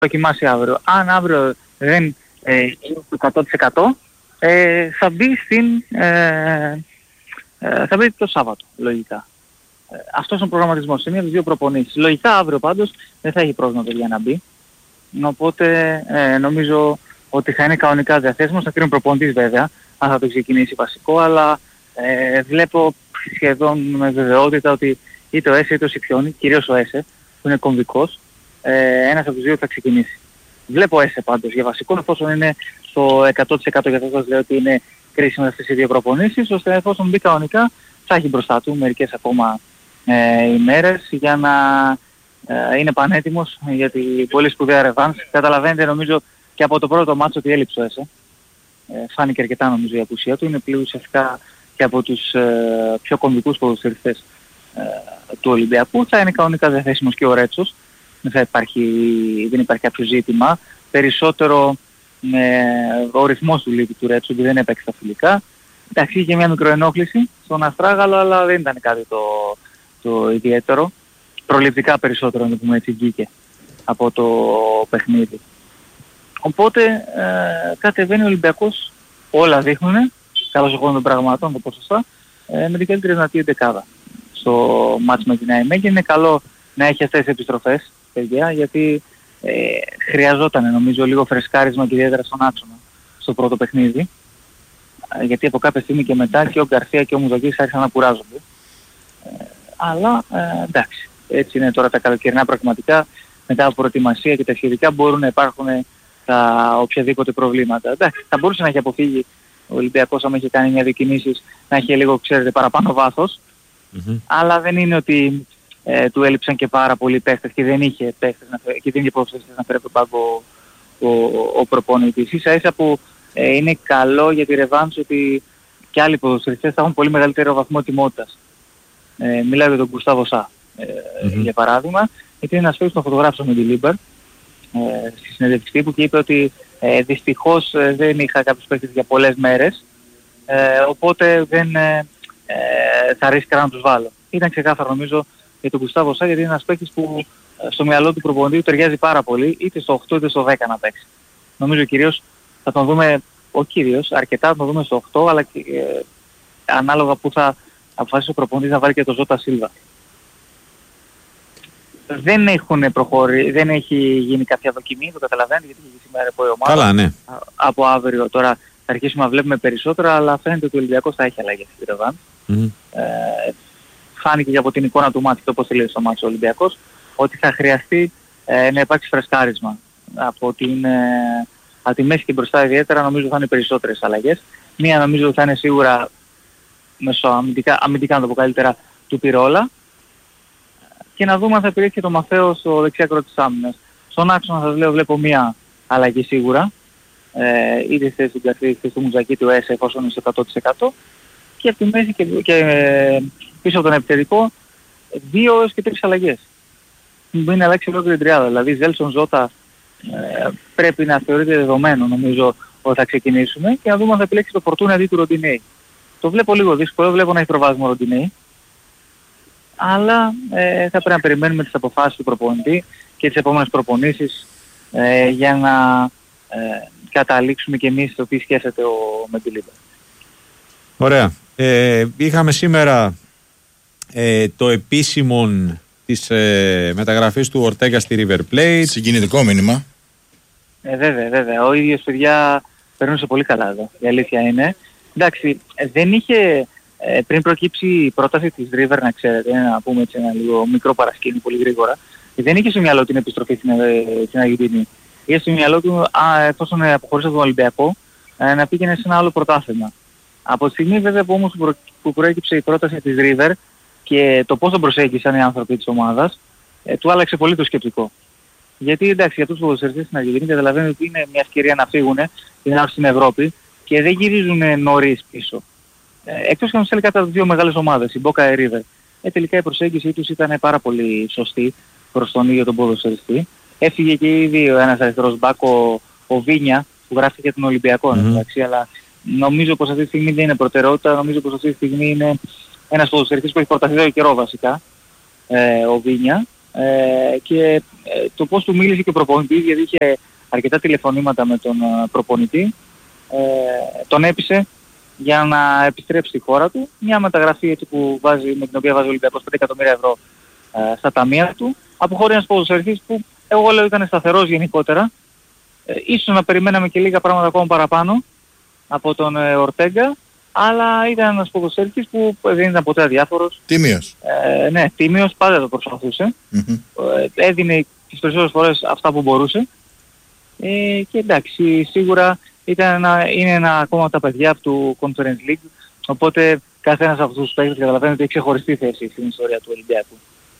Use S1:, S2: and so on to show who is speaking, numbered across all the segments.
S1: δοκιμάσει αύριο. Αν αύριο δεν είναι το 100%, θα μπει θα μπει το Σάββατο, λογικά. Αυτός είναι ο προγραμματισμός, σε μία από τις δύο προπονήσεις. Λογικά αύριο πάντως δεν θα έχει πρόβλημα για να μπει. Οπότε νομίζω ότι θα είναι κανονικά διαθέσιμος, θα κρίνει προπονητής βέβαια, αν θα το ξεκινήσει βασικό, αλλά βλέπω σχεδόν με βεβαιότητα ότι είτε ο Έσε είτε ο Σιπιόνι, κυρίως ο Έσε, που είναι κομβικός, ένας από τους δύο θα ξεκινήσει. Βλέπω Έσε πάντως για βασικό, εφόσον είναι στο 100% για αυτό σας λέω ότι είναι κρίσιμο αυτές οι δύο προπονήσεις, ώστε εφόσον μπει κανονικά θα έχει μπροστά του μερικές ακόμα ημέρες για να είναι πανέτοιμος για την πολύ σπουδαία ρεβάνς. Καταλαβαίνετε νομίζω και από το πρώτο μάτσο ότι έλειψε ο Έσε. Φάνηκε αρκετά νομίζω η απουσία του. Είναι πλέον ουσιαστικά και από τους πιο κομβικούς ποδοσφαιριστές του Ολυμπιακού. Θα είναι κανονικά διαθέσιμος και ο Ρέτσος. Δεν υπάρχει κάποιο ζήτημα. Περισσότερο ο ρυθμός του λείπει του Ρέτσου που δεν έπαιξε τα φιλικά. Εντάξει, είχε μια μικροενόχληση στον Αστράγαλο, αλλά δεν ήταν κάτι το ιδιαίτερο. Προληπτικά περισσότερο, να το πούμε έτσι, βγήκε από το παιχνίδι. Οπότε κατεβαίνει ο Ολυμπιακός, όλα δείχνουν, καλώς εγώ των πραγμάτων, το ποσοστά, με την καλύτερη δυνατή εντεκάδα στο μάτς με την ΑΕΜΕ και είναι καλό να έχει αυτές τις επιστροφές, παιδιά, γιατί χρειαζόταν νομίζω λίγο φρεσκάρισμα και ιδιαίτερα στον άξονα στο πρώτο παιχνίδι, γιατί από κάποια στιγμή και μετά και ο Γκαρσία και ο Μουζακής άρχισαν να κουράζονται. Αλλά εντάξει, έτσι είναι τώρα τα καλοκαιρινά πραγματικά, μετά από προετοιμασία και τα σχετικά μπορούν να υπάρχουν τα οποιαδήποτε προβλήματα. Εντάξει, θα μπορούσε να έχει αποφύγει ο Ολυμπιακός άμα είχε κάνει μια-δύο κινήσεις να έχει λίγο, ξέρετε, παραπάνω βάθος, αλλά δεν είναι ότι του έλειψαν και πάρα πολλοί παίχτες και δεν είχε παίχτες και δεν είχε ποδοσφαιριστές να φέρει από τον πάγκο ο προπονητής. Ίσα ίσα που είναι καλό για τη ρεβάνς ότι και άλλοι ποδοσφαιριστές θα έχουν πολύ μεγαλύτερο βαθμό τιμότητας. Μιλάω για τον Γκουστάβο Σα, για παράδειγμα, γιατί είναι ένας παίκτης που φωτογράφησα με τη Λίμπερ στη συνέντευξη τύπου και είπε ότι δυστυχώς δεν είχα κάποιους παίκτες για πολλές μέρες, οπότε δεν θα ρίσκαρα να τους βάλω. Ήταν ξεκάθαρο νομίζω για τον Γκουστάβο Σα, γιατί είναι ένας παίκτης που στο μυαλό του προπονητή ταιριάζει πάρα πολύ, είτε στο 8 είτε στο 10 να παίξει. Νομίζω κυρίως θα τον δούμε, αρκετά θα τον δούμε στο 8, αλλά και, ανάλογα που θα αποφασίσει ο προπονητής να βάλει και το Ζώτα Σίλβα. Δεν έχει γίνει κάποια δοκιμή, το καταλαβαίνετε, γιατί έχει σήμερα από η ομάδα.
S2: Καλά, ναι.
S1: Από αύριο τώρα θα αρχίσουμε να βλέπουμε περισσότερα, αλλά φαίνεται ότι ο Ολυμπιακός θα έχει αλλαγές στη ρεβάνς. Φάνηκε και από την εικόνα του μάτς, το πώς τελείωσε το μάτς ο Ολυμπιακός, ότι θα χρειαστεί να υπάρξει φρεσκάρισμα. Από τη μέση και μπροστά ιδιαίτερα νομίζω θα είναι περισσότερες αλλαγές. Μία νομίζω θα είναι σίγουρα αμυντικά να το πω καλύτερα, του Πυρόλα, και να δούμε αν θα επιλέξει και το Μαθαίο στο δεξιά άκρο της άμυνας. Στον άξονα σας λέω βλέπω μία αλλαγή σίγουρα, είτε στη θέση του Γκαρσία είτε στο Μουζακί του Έσε εφόσον είναι στο 100%, και από τη μέση και πίσω από τον επιθετικό 2 έως και 3 αλλαγές. Μην αλλάξει ολόκληρη την τριάδα, δηλαδή Ζέλσον, Ζώτα πρέπει να θεωρείται δεδομένο νομίζω ότι θα ξεκινήσουμε, και να δούμε αν θα επιλέξει το Φορτούνα αντί του Ροντινέη. Το βλέπω λίγο δύσκολο, βλέπω να έχει προβάδισμα ο Ροντινέη, αλλά θα πρέπει να περιμένουμε τις αποφάσεις του προπονητή και τις επόμενες προπονήσεις για να καταλήξουμε και εμείς το τι σκέφτεται ο Μεντιλίβα.
S2: Ωραία. Είχαμε σήμερα το επίσημο της μεταγραφής του Ορτέγκα στη River Plate.
S3: Συγκινητικό μήνυμα.
S1: Βέβαια. Ο ίδιος, παιδιά, περνούσε πολύ καλά εδώ. Η αλήθεια είναι. Εντάξει, δεν είχε, πριν προκύψει η πρόταση της River, να ξέρετε, να πούμε έτσι ένα λίγο μικρό παρασκήνιο πολύ γρήγορα, δεν είχε στο μυαλό την επιστροφή στην Αργεντινή. Είχε στο μυαλό του, εφόσον αποχωρήσει από τον Ολυμπιακό, να πήγαινε σε ένα άλλο πρωτάθλημα. Από τη στιγμή βέβαια που όμως που προέκυψε η πρόταση της River και το πώς τον προσέγγισαν οι άνθρωποι της ομάδας, του άλλαξε πολύ το σκεπτικό. Γιατί εντάξει, για τους ποδοσφαιριστές στην Αργεντινή καταλαβαίνουν ότι είναι μια ευκαιρία να φύγουν και να έρθουν στην Ευρώπη και δεν γυρίζουν νωρίς πίσω. Εκτός και αν θέλει κατά δύο μεγάλες ομάδες, η Boca και η River. Τελικά η προσέγγιση τους ήταν πάρα πολύ σωστή προς τον ίδιο τον ποδοσφαιριστή. Έφυγε και ήδη ένας αριστερός μπακ, ο Βίνια, που γράφει για τον Ολυμπιακό, εντάξει, αλλά νομίζω πως αυτή τη στιγμή δεν είναι προτεραιότητα, νομίζω πως αυτή τη στιγμή είναι ένας ποδοσφαιριστής που έχει προταθεί εδώ καιρό βασικά, ο Βίνια, Και το πώς του μίλησε και ο προπονητής, γιατί είχε αρκετά τηλεφωνήματα με τον προπονητή, τον έπεισε για να επιστρέψει στη χώρα του. Μια μεταγραφή έτσι με την οποία βάζει ο Ολυμπιακός 5 εκατομμύρια ευρώ στα ταμεία του. Αποχωρεί ένας ποδοσφαιριστής που εγώ λέω ήταν σταθερός γενικότερα. Ίσως να περιμέναμε και λίγα πράγματα ακόμα παραπάνω από τον Ορτέγκα, αλλά ήταν ένας ποδοσφαιριστής που δεν ήταν ποτέ αδιάφορος.
S3: Τίμιος.
S1: Ναι, τίμιος, πάντα το προσπαθούσε. Έδινε τις περισσότερες φορές αυτά που μπορούσε. Και εντάξει, σίγουρα είναι ένα ακόμα από τα παιδιά του Conference League, οπότε καθένας από αυτούς τους παίκτες καταλαβαίνει ότι έχει ξεχωριστή θέση στην ιστορία του Ολυμπιακού.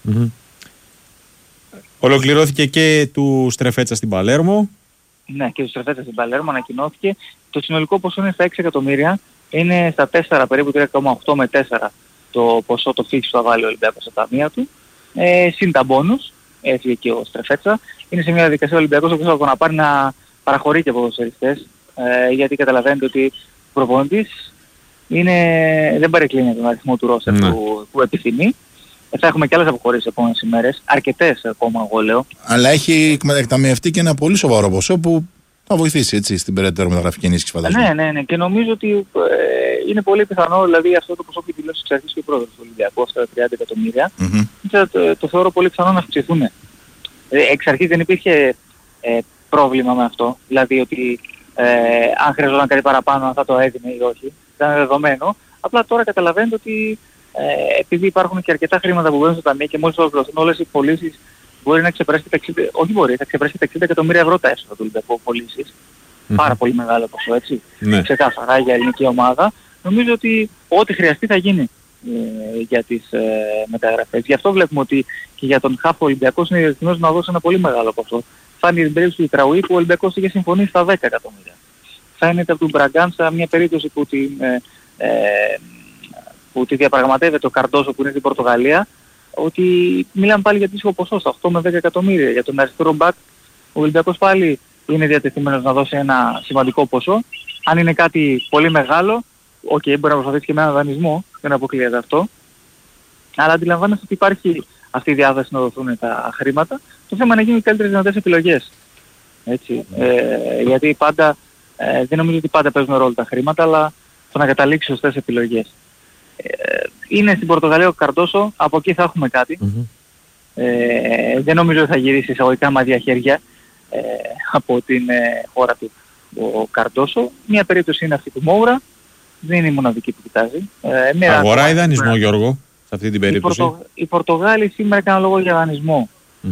S2: Ολοκληρώθηκε και του Στρεφέτσα στην Παλέρμο. Ναι,
S1: και του Στρεφέτσα στην Παλέρμο ανακοινώθηκε. Το συνολικό ποσό είναι στα 6 εκατομμύρια, είναι στα 4, περίπου 3,8 με 4 το ποσό το φίξ που θα βάλει ο Ολυμπιακός στα ταμεία του. Συν τα μπόνους, έφυγε και ο Στρεφέτσα. Είναι σε μια διαδικασία ο Ολυμπιακός όπως να πάρει να παραχωρεί και ποδοσφαιριστές, γιατί καταλαβαίνετε ότι ο προπονητής δεν παρεκκλίνει τον αριθμό του ρόστερ που επιθυμεί. Θα έχουμε και άλλες αποχωρήσεις τις επόμενες ημέρες, αρκετές ακόμα εγώ λέω.
S3: Αλλά έχει εκταμιευτεί και ένα πολύ σοβαρό ποσό που θα βοηθήσει έτσι στην περαιτέρω μεταγραφική ενίσχυση, φαντάζομαι.
S1: Ναι, και νομίζω ότι είναι πολύ πιθανό, δηλαδή αυτό το ποσό που δηλώσει εξ αρχής και ο πρόεδρος του Ολυμπιακού, αυτά τα 30 εκατομμύρια, το θεωρώ πολύ πιθανό να αυξηθούν. Εξ αρχής δεν υπήρχε πρόβλημα με αυτό, δηλαδή ότι αν χρειαζόταν κάτι παραπάνω αν θα το έδινε ή όχι, ήταν δεδομένο. Απλά τώρα καταλαβαίνετε ότι επειδή υπάρχουν και αρκετά χρήματα που μπαίνουν στο ταμείο και μόλις ολοκληρωθούν όλες οι πωλήσεις, μπορεί να ξεπεράσει τα 60, όχι μπορεί, θα ξεπεράσει τα 60 εκατομμύρια ευρώ τα έσοδα του Ολυμπιακού πωλήσεις. Πάρα πολύ μεγάλο ποσό, έτσι. Ξεκάθαρα για ελληνική ομάδα. Νομίζω ότι ό,τι χρειαστεί θα γίνει για τις μεταγραφές. Γι' αυτό βλέπουμε ότι και για τον Χάφο ο Ολυμπιακός είναι διεθνώς να δώσει ένα πολύ μεγάλο ποσό. Φάνηκε την περίπτωση του Ιτραουή που ο Ολυμπιακός είχε συμφωνήσει στα 10 εκατομμύρια. Φαίνεται από τον Μπραγκάνσα μια περίπτωση που τη διαπραγματεύεται ο Καρντόσο που είναι στην Πορτογαλία, ότι μιλάμε πάλι για τίσχο ποσό στα 8 με 10 εκατομμύρια. Για τον αριστερό μπακ ο Ολυμπιακός πάλι είναι διατεθειμένος να δώσει ένα σημαντικό ποσό. Αν είναι κάτι πολύ μεγάλο, μπορεί να προσπαθήσει και με έναν δανεισμό, δεν αποκλείεται αυτό. Αλλά αντιλαμβάνεστε ότι υπάρχει αυτή η διάθεση να δοθούν τα χρήματα. Το θέμα είναι να γίνουν καλύτερες δυνατές επιλογές. Έτσι. Γιατί πάντα, δεν νομίζω ότι πάντα παίζουν ρόλο τα χρήματα, αλλά το να καταλήξει σωστές επιλογές. Είναι στην Πορτογαλία ο Καρντόσο, από εκεί θα έχουμε κάτι. Δεν νομίζω ότι θα γυρίσει εισαγωγικά με αδειά χέρια από την χώρα του ο Καρντόσο. Μια περίπτωση είναι αυτή του Μόουρα, δεν είναι η μοναδική που κοιτάζει.
S2: Αγορά ή δανεισμό, Γιώργο, σε αυτή την περίπτωση?
S1: Οι Πορτογάλοι σήμερα έκαναν λόγο για δανεισμό.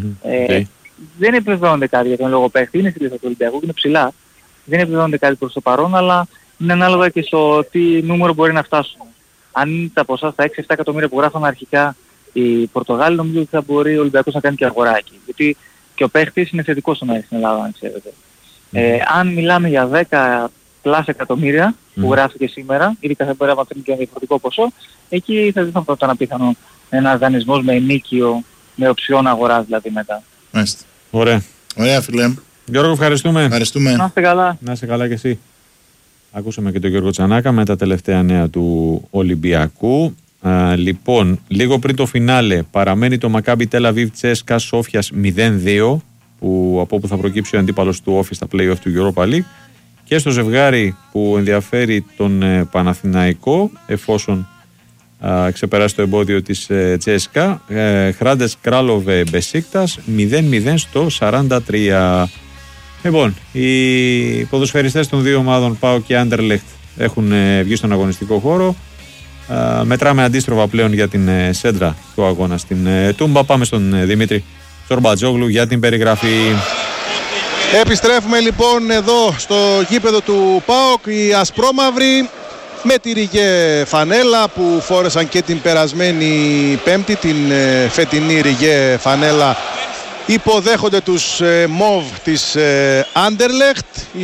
S1: Δεν επιβεβαιώνεται κάτι για τον λόγο παίχτη, είναι στη λίστα του Ολυμπιακού και είναι ψηλά. Δεν επιβεβαιώνεται κάτι προς το παρόν, αλλά είναι ανάλογα και στο τι νούμερο μπορεί να φτάσουν. Αν είναι τα ποσά στα 6-7 εκατομμύρια που γράφαν αρχικά οι Πορτογάλοι, νομίζω ότι θα μπορεί ο Ολυμπιακός να κάνει και αγορά εκεί. Γιατί και ο παίχτης είναι θετικός στον αέρα στην Ελλάδα, αν ξέρετε. Αν μιλάμε για 10+ εκατομμύρια που γράφει και σήμερα, ήδη κάθε φορά να φέρνει και ένα διαφορετικό ποσό, εκεί θα δείτε αυτό απίθανο ένας δανεισμός με ενίκιο, με οψιόν αγοράς δηλαδή μετά.
S3: Μάλιστα.
S2: Ωραία
S3: φίλε.
S2: Γιώργο, ευχαριστούμε.
S1: Να είστε καλά.
S2: Να είστε καλά κι εσύ. Ακούσαμε και τον Γιώργο Τσανάκα με τα τελευταία νέα του Ολυμπιακού. Λοιπόν, λίγο πριν το φινάλε παραμένει το Μακάμπι Τελ Αβίβ Τσέσκα Σόφιας 0-2, από όπου θα προκύψει ο αντίπαλος του Όφη στα play-off του Europa League, και στο ζευγάρι που ενδιαφέρει τον Παναθηναϊκό εφόσον ξεπεράσει το εμπόδιο της Τσέσκα, Χράντες Κράλοβε Μπεσίκτας 0-0 στο 43. Λοιπόν, οι ποδοσφαιριστές των δύο ομάδων ΠΑΟΚ και Άντερλεχτ έχουν βγει στον αγωνιστικό χώρο. Μετράμε αντίστροφα πλέον για την σέντρα του αγώνα στην Τούμπα. Πάμε στον Δημήτρη Τσορμπατζόγλου για την περιγραφή.
S4: Επιστρέφουμε λοιπόν εδώ στο γήπεδο του ΠΑΟΚ. Οι ασπρόμαυροι με τη ριγέ φανέλα που φόρεσαν και την περασμένη Πέμπτη, την φετινή ριγέ φανέλα, υποδέχονται τους μοβ της Άντερλεχτ.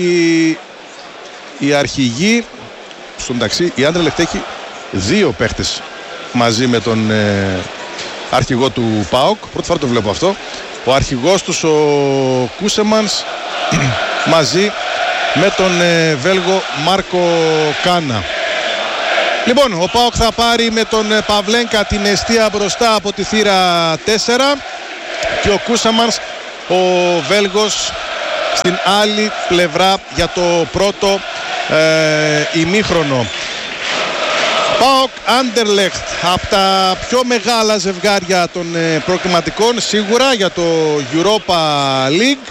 S4: Οι αρχηγοί, στον ταξί, η Άντερλεχτ έχει δύο παίχτες μαζί με τον αρχηγό του ΠΑΟΚ. Πρώτη φορά το βλέπω αυτό. Ο αρχηγός τους, ο Κούσεμανς, μαζί με τον Βέλγο Μάρκο Κάνα. Λοιπόν, ο ΠΑΟΚ θα πάρει με τον Παυλένκα την εστία μπροστά από τη θύρα 4. και ο Κούσαμανς, ο Βέλγος, στην άλλη πλευρά για το πρώτο ημίχρονο. ΠΑΟΚ Άντερλεχτ, από τα πιο μεγάλα ζευγάρια των προκριματικών σίγουρα για το Europa League.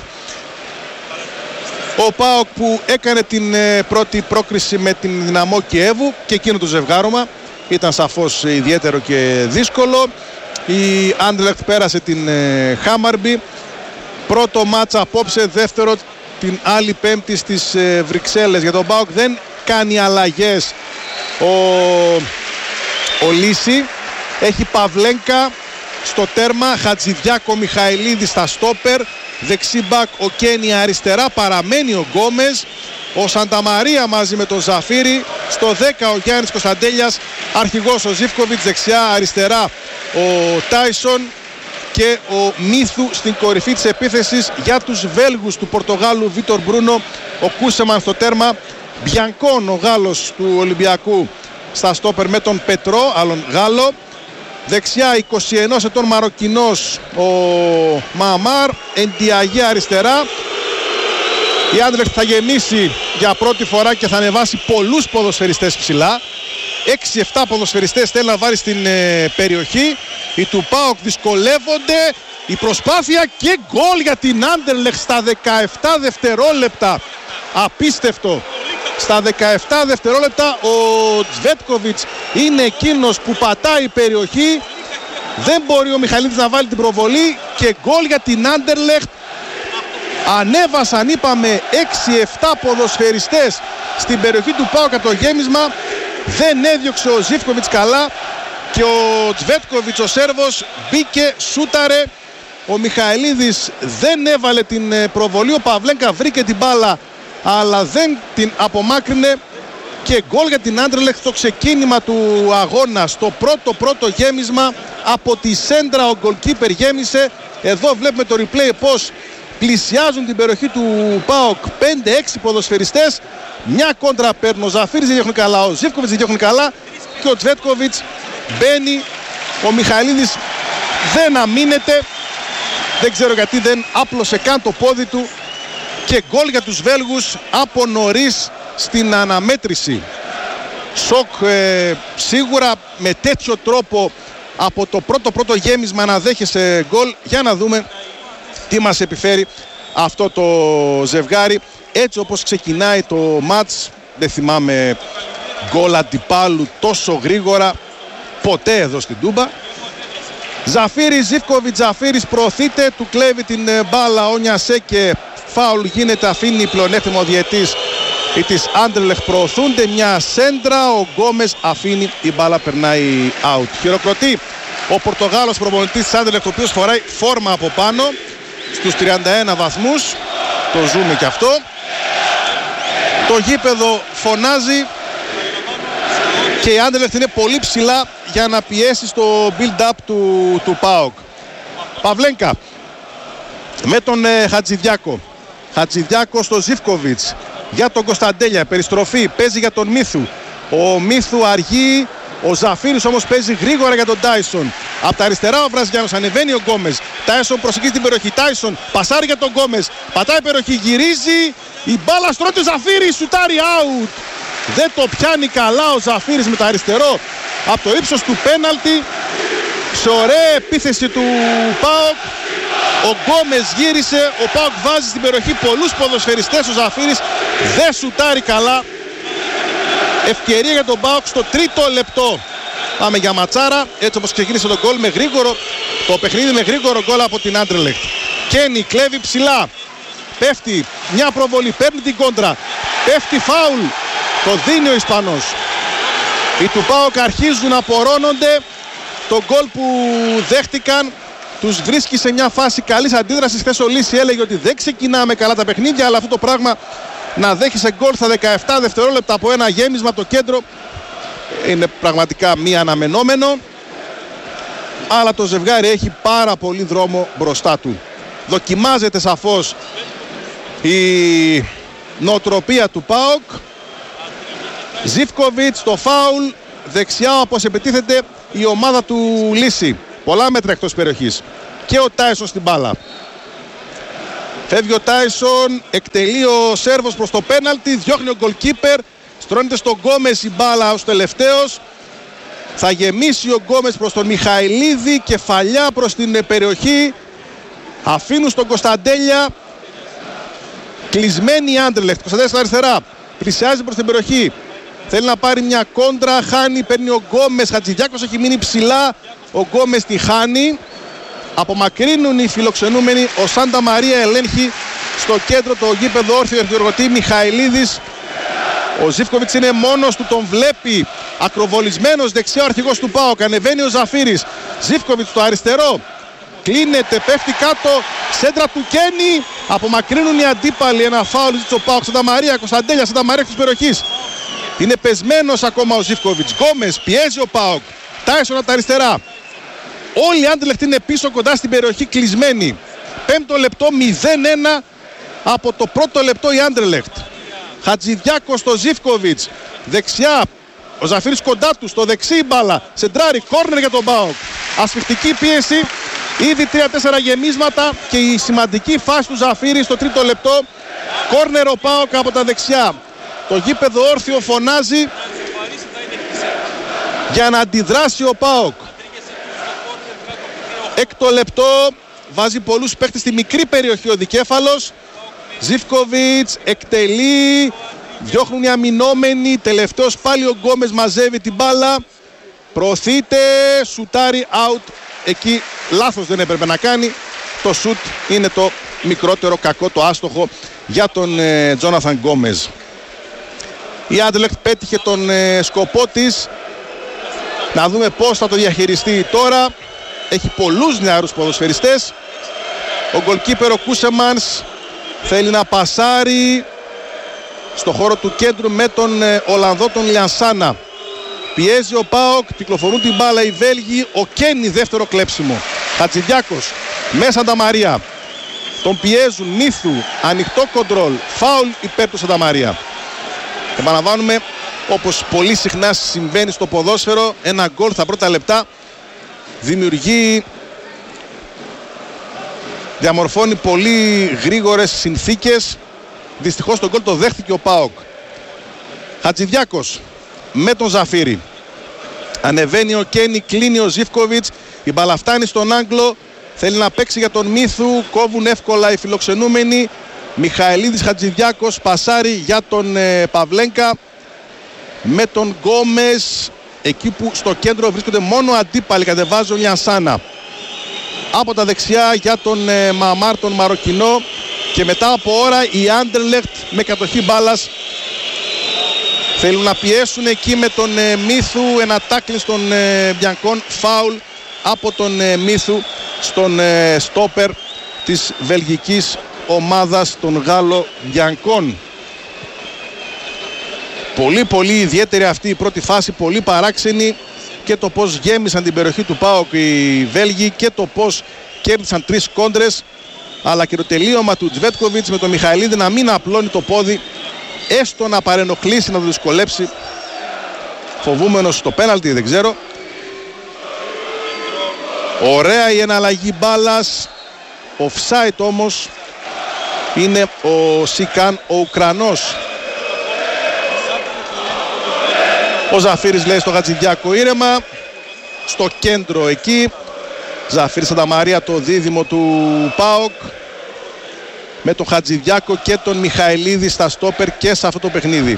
S4: Ο ΠΑΟΚ που έκανε την πρώτη πρόκριση με την Δυναμό Κιέβου και εκείνο το ζευγάρωμα ήταν σαφώς ιδιαίτερο και δύσκολο. Η Άντερλεχτ πέρασε την Χάμαρμπι. Πρώτο μάτσα απόψε, δεύτερο την άλλη Πέμπτη στις Βρυξέλλες. Για τον ΠΑΟΚ δεν κάνει αλλαγές ο Λύση. Έχει Παυλένκα στο τέρμα, Χατζηδιάκο, Μιχαηλίδη στα στόπερ, δεξί μπακ ο Κένια αριστερά, παραμένει ο Γκόμες, ο Σανταμαρία μαζί με τον Ζαφύρη, στο 10 ο Γιάννης Κωνσταντέλιας, αρχηγός ο Ζίβκοβιτς, δεξιά αριστερά ο Τάισον και ο Μίθου στην κορυφή της επίθεσης. Για τους Βέλγους του Πορτογάλου Βίτορ Μπρούνο, ο Κούσεμαν στο τέρμα, Μπιανκόν ο Γάλλος του Ολυμπιακού στα στόπερ με τον Πετρό, άλλον Γάλλο. Δεξιά 21 ετών Μαροκινός ο Μαμάρ, Εντιαγέ αριστερά. Η Άντερλεχτ θα γεμίσει για πρώτη φορά και θα ανεβάσει πολλούς ποδοσφαιριστές ψηλά. 6-7 ποδοσφαιριστές θέλει να βάλει στην περιοχή. Οι του ΠΑΟΚ δυσκολεύονται. Η προσπάθεια και γκολ για την Άντερλεχτ στα 17 δευτερόλεπτα. Απίστευτο. Στα 17 δευτερόλεπτα ο Τσβέτκοβιτς είναι εκείνος που πατάει η περιοχή. Δεν μπορεί ο Μιχαλίδης να βάλει την προβολή και γκολ για την Άντερλεχτ. Ανέβασαν, είπαμε, 6-7 ποδοσφαιριστές στην περιοχή του ΠΑΟΚ από το γέμισμα. Δεν έδιωξε ο Ζίβκοβιτς καλά και ο Τσβέτκοβιτς ο Σέρβος μπήκε, σούταρε. Ο Μιχαηλίδης δεν έβαλε την προβολή. Ο Παυλένκα βρήκε την μπάλα αλλά δεν την απομάκρυνε και γκολ για την Άντερλεχτ στο ξεκίνημα του αγώνα. Στο πρώτο γέμισμα από τη σέντρα ο γκολκίπερ γέμισε. Εδώ βλέπουμε το replay πως πλησιάζουν την περιοχή του ΠΑΟΚ 5-6 ποδοσφαιριστές. Μια κόντρα παίρνουν, ο Ζαφύρης δεν διώχνει καλά, ο Ζίβκοβιτς δεν διώχνει καλά και ο Τσβέτκοβιτς μπαίνει. Ο Μιχαηλίδης δεν αμήνεται, δεν ξέρω γιατί δεν άπλωσε καν το πόδι του και γκολ για τους Βέλγους από νωρίς στην αναμέτρηση. Σοκ σίγουρα με τέτοιο τρόπο από το πρώτο γέμισμα να δέχεσαι γκολ. Για να δούμε τι μας επιφέρει αυτό το ζευγάρι. Έτσι όπως ξεκινάει το μάτς, δεν θυμάμαι γκολ αντιπάλου τόσο γρήγορα ποτέ εδώ στην Τούμπα. Ζαφύρης, Ζίβκοβιτς, Ζαφύρης προωθείται, του κλέβει την μπάλα ο Νιασέ και φάουλ γίνεται, αφήνει πλεονέκτημα ο διαιτής. Οι της Άντερλεχτ προωθούνται, μια σέντρα, ο Γκόμες αφήνει, η μπάλα περνάει out. Χειροκροτεί ο Πορτογάλος προπονητής της Άντερλεχτ, ο οποίος φοράει φόρμα από πάνω στους 31 βαθμούς, το ζούμε και αυτό. Το γήπεδο φωνάζει και η Άντερλεχτ είναι πολύ ψηλά για να πιέσει στο build-up του ΠΑΟΚ. Παυλένκα με τον Χατζηδιάκο. Χατζηδιάκο στο Ζίβκοβιτς για τον Κωνσταντέλια. Περιστροφή, παίζει για τον Μίθου. Ο Μίθου αργεί. Ο Ζαφύρης όμως παίζει γρήγορα για τον Τάισον. Από τα αριστερά ο Βραζιάνος, ανεβαίνει ο Γκόμες. Τάισον προσεγγίζει την περιοχή. Τάισον πασάρει για τον Γκόμες. Πατάει περιοχή, γυρίζει. Η μπάλα στρώτη, ο Ζαφύρης σουτάρει out. Δεν το πιάνει καλά ο Ζαφύρης με το αριστερό από το ύψος του πέναλτι. Σε ωραία επίθεση του ΠΑΟΚ. Ο Γκόμες γύρισε. Ο ΠΑΟΚ βάζει στην περιοχή πολλούς ποδοσφαιριστές. Ο Ζαφύρης δεν σουτάρει καλά. Ευκαιρία για τον ΠΑΟΚ στο τρίτο λεπτό. Πάμε για ματσάρα. Έτσι όπως ξεκίνησε το γκολ με γρήγορο. Το παιχνίδι με γρήγορο γκολ από την Άντερλεχτ. Κένι κλέβει ψηλά. Πέφτει μια προβολή. Παίρνει την κόντρα. Πέφτει φάουλ. Το δίνει ο Ισπανός. Οι του ΠΑΟΚ αρχίζουν να απορρώνονται. Το γκολ που δέχτηκαν τους βρίσκει σε μια φάση καλής αντίδρασης. Χθες ο Λύση έλεγε ότι δεν ξεκινάμε καλά τα παιχνίδια, αλλά αυτό το πράγμα να δέχεσαι γκολ στα 17 δευτερόλεπτα από ένα γέμισμα από το κέντρο είναι πραγματικά μη αναμενόμενο. Αλλά το ζευγάρι έχει πάρα πολύ δρόμο μπροστά του. Δοκιμάζεται σαφώς η νοοτροπία του ΠΑΟΚ. Ζίβκοβιτς, το φάουλ, δεξιά όπως επιτίθεται η ομάδα του Λύση. Πολλά μέτρα εκτός περιοχής. και ο Τάισον στην μπάλα. Φεύγει ο Τάισον, εκτελεί ο Σέρβος προς το πέναλτι, διώχνει ο γκολκίπερ, στρώνεται στον Γκόμες η μπάλα ως τελευταίος. Θα γεμίσει ο Γκόμες προς τον Μιχαηλίδη, κεφαλιά προς την περιοχή. Αφήνουν στον Κωνσταντέλια. Κλεισμένη η Άντερλεχτ. Κωνσταντέλια στα αριστερά. Πλησιάζει προς την περιοχή. Θέλει να πάρει μια κόντρα. Χάνει, παίρνει ο Γκόμες. Χατζηδιάκος έχει μείνει ψηλά. Ο Γκόμες τη χάνει. Απομακρύνουν οι φιλοξενούμενοι. Ο Σάντα Μαρία ελέγχει στο κέντρο το γήπεδο όρθιο ευθυοργωτή. Μιχαηλίδης. Ο Ζίβκοβιτς είναι μόνος του, τον βλέπει ακροβολισμένος δεξιά ο αρχηγός του ΠΑΟΚ. Ανεβαίνει ο Ζαφύρης. Ζίβκοβιτς στο αριστερό. Κλείνεται, πέφτει κάτω. Σέντρα του Κένι. Απομακρύνουν οι αντίπαλοι. Ένα φάουλ ζήτησε ο ΠΑΟΚ. Σάντα Μαρία, Κωνσταντέλια, Σάντα Μαρία της περιοχής. Είναι πεσμένος ακόμα ο Ζίβκοβιτς. Γκόμες, πιέζει ο ΠΑΟΚ. Τάισον από τα αριστερά. Όλοι οι Άντερλεχτ είναι πίσω κοντά στην περιοχή, κλεισμένοι. 5ο λεπτό, 0-1 από το πρώτο λεπτό η Άντερλεχτ. Χατζηδιάκος στο Ζίβκοβιτς. Δεξιά. Ο Ζαφύρης κοντά του. Στο δεξί μπάλα. Σεντράρι. Κόρνερ για τον ΠΑΟΚ. Ασφιχτική πίεση. Ήδη 3-4 γεμίσματα. Και η σημαντική φάση του Ζαφύρη στο τρίτο λεπτό. Κόρνερ ο ΠΑΟΚ από τα δεξιά. Το γήπεδο όρθιο φωνάζει για να αντιδράσει ο ΠΑΟΚ. Έκτο λεπτό. Βάζει πολλούς παίκτες στη μικρή περιοχή ο δικέφαλος. Ζίβκοβιτς εκτελεί, διώχνουν οι αμυνόμενοι, τελευταίος πάλι ο Γκόμες μαζεύει την μπάλα, προωθείται, σουτάρει, out, εκεί λάθος δεν έπρεπε να κάνει, το σουτ είναι το μικρότερο κακό, το άστοχο για τον Τζόναθαν Γκόμες. Η Άντερλεχτ πέτυχε τον σκοπό της, να δούμε πώς θα το διαχειριστεί τώρα, έχει πολλούς νεαρούς ποδοσφαιριστές, ο γκολκίπερ ο Κούσεμανς θέλει να πασάρει στο χώρο του κέντρου με τον Ολλανδό τον Λιανσάνα. Πιέζει ο ΠΑΟΚ, κυκλοφορούν την μπάλα οι Βέλγοι. Ο Κένι δεύτερο κλέψιμο. Χατζηδιάκος με Σάντα Μαρία. Τον πιέζουν, Μίθου, ανοιχτό κοντρόλ. Φάουλ υπέρ του Σάντα Μαρία. Επαναλαμβάνουμε, όπως πολύ συχνά συμβαίνει στο ποδόσφαιρο, ένα γκολ στα πρώτα λεπτά δημιουργεί, διαμορφώνει πολύ γρήγορες συνθήκες. Δυστυχώς τον γκολ το δέχτηκε ο ΠΑΟΚ. Χατζηδιάκος με τον Ζαφύρη. Ανεβαίνει ο Κένι, κλείνει ο Ζίβκοβιτς. Η μπάλα φτάνει στον Άγγλο. Θέλει να παίξει για τον Μίθου. Κόβουν εύκολα οι φιλοξενούμενοι. Μιχαηλίδης, Χατζηδιάκος, πασάρι για τον Παυλένκα. Με τον Γκόμες. Εκεί που στο κέντρο βρίσκονται μόνο αντίπαλοι. Κατεβάζει ο Λιανσάνα. Από τα δεξιά για τον Μαμάρ, τον Μαροκινό. Και μετά από ώρα η Άντερλεχτ με κατοχή μπάλας. Θέλουν να πιέσουν εκεί με τον Μίθου. Ένα τάκλιν στον Μπιανκόν. Φάουλ από τον Μίθου στον στόπερ της βελγικής ομάδας, τον Γάλλο Μπιανκόν. Πολύ ιδιαίτερη αυτή η πρώτη φάση, πολύ παράξενη, και το πως γέμισαν την περιοχή του ΠΑΟΚ οι Βέλγοι και το πως κέρδισαν 3 κόντρες, αλλά και το τελείωμα του Τζβέτκοβιτς με τον Μιχαηλίδη να μην απλώνει το πόδι, έστω να παρενοχλήσει, να το δυσκολέψει, φοβούμενος στο πέναλτι, δεν ξέρω. Ωραία η εναλλαγή μπάλας, offside όμως είναι ο Σικάν, ο Ουκρανός. Ο Ζαφύρης λέει στο Χατζηδιάκο ήρεμα. Στο κέντρο εκεί Ζαφύρης Σάντα Μαρία, το δίδυμο του ΠΑΟΚ, με τον Χατζηδιάκο και τον Μιχαηλίδη στα στόπερ και σε αυτό το παιχνίδι.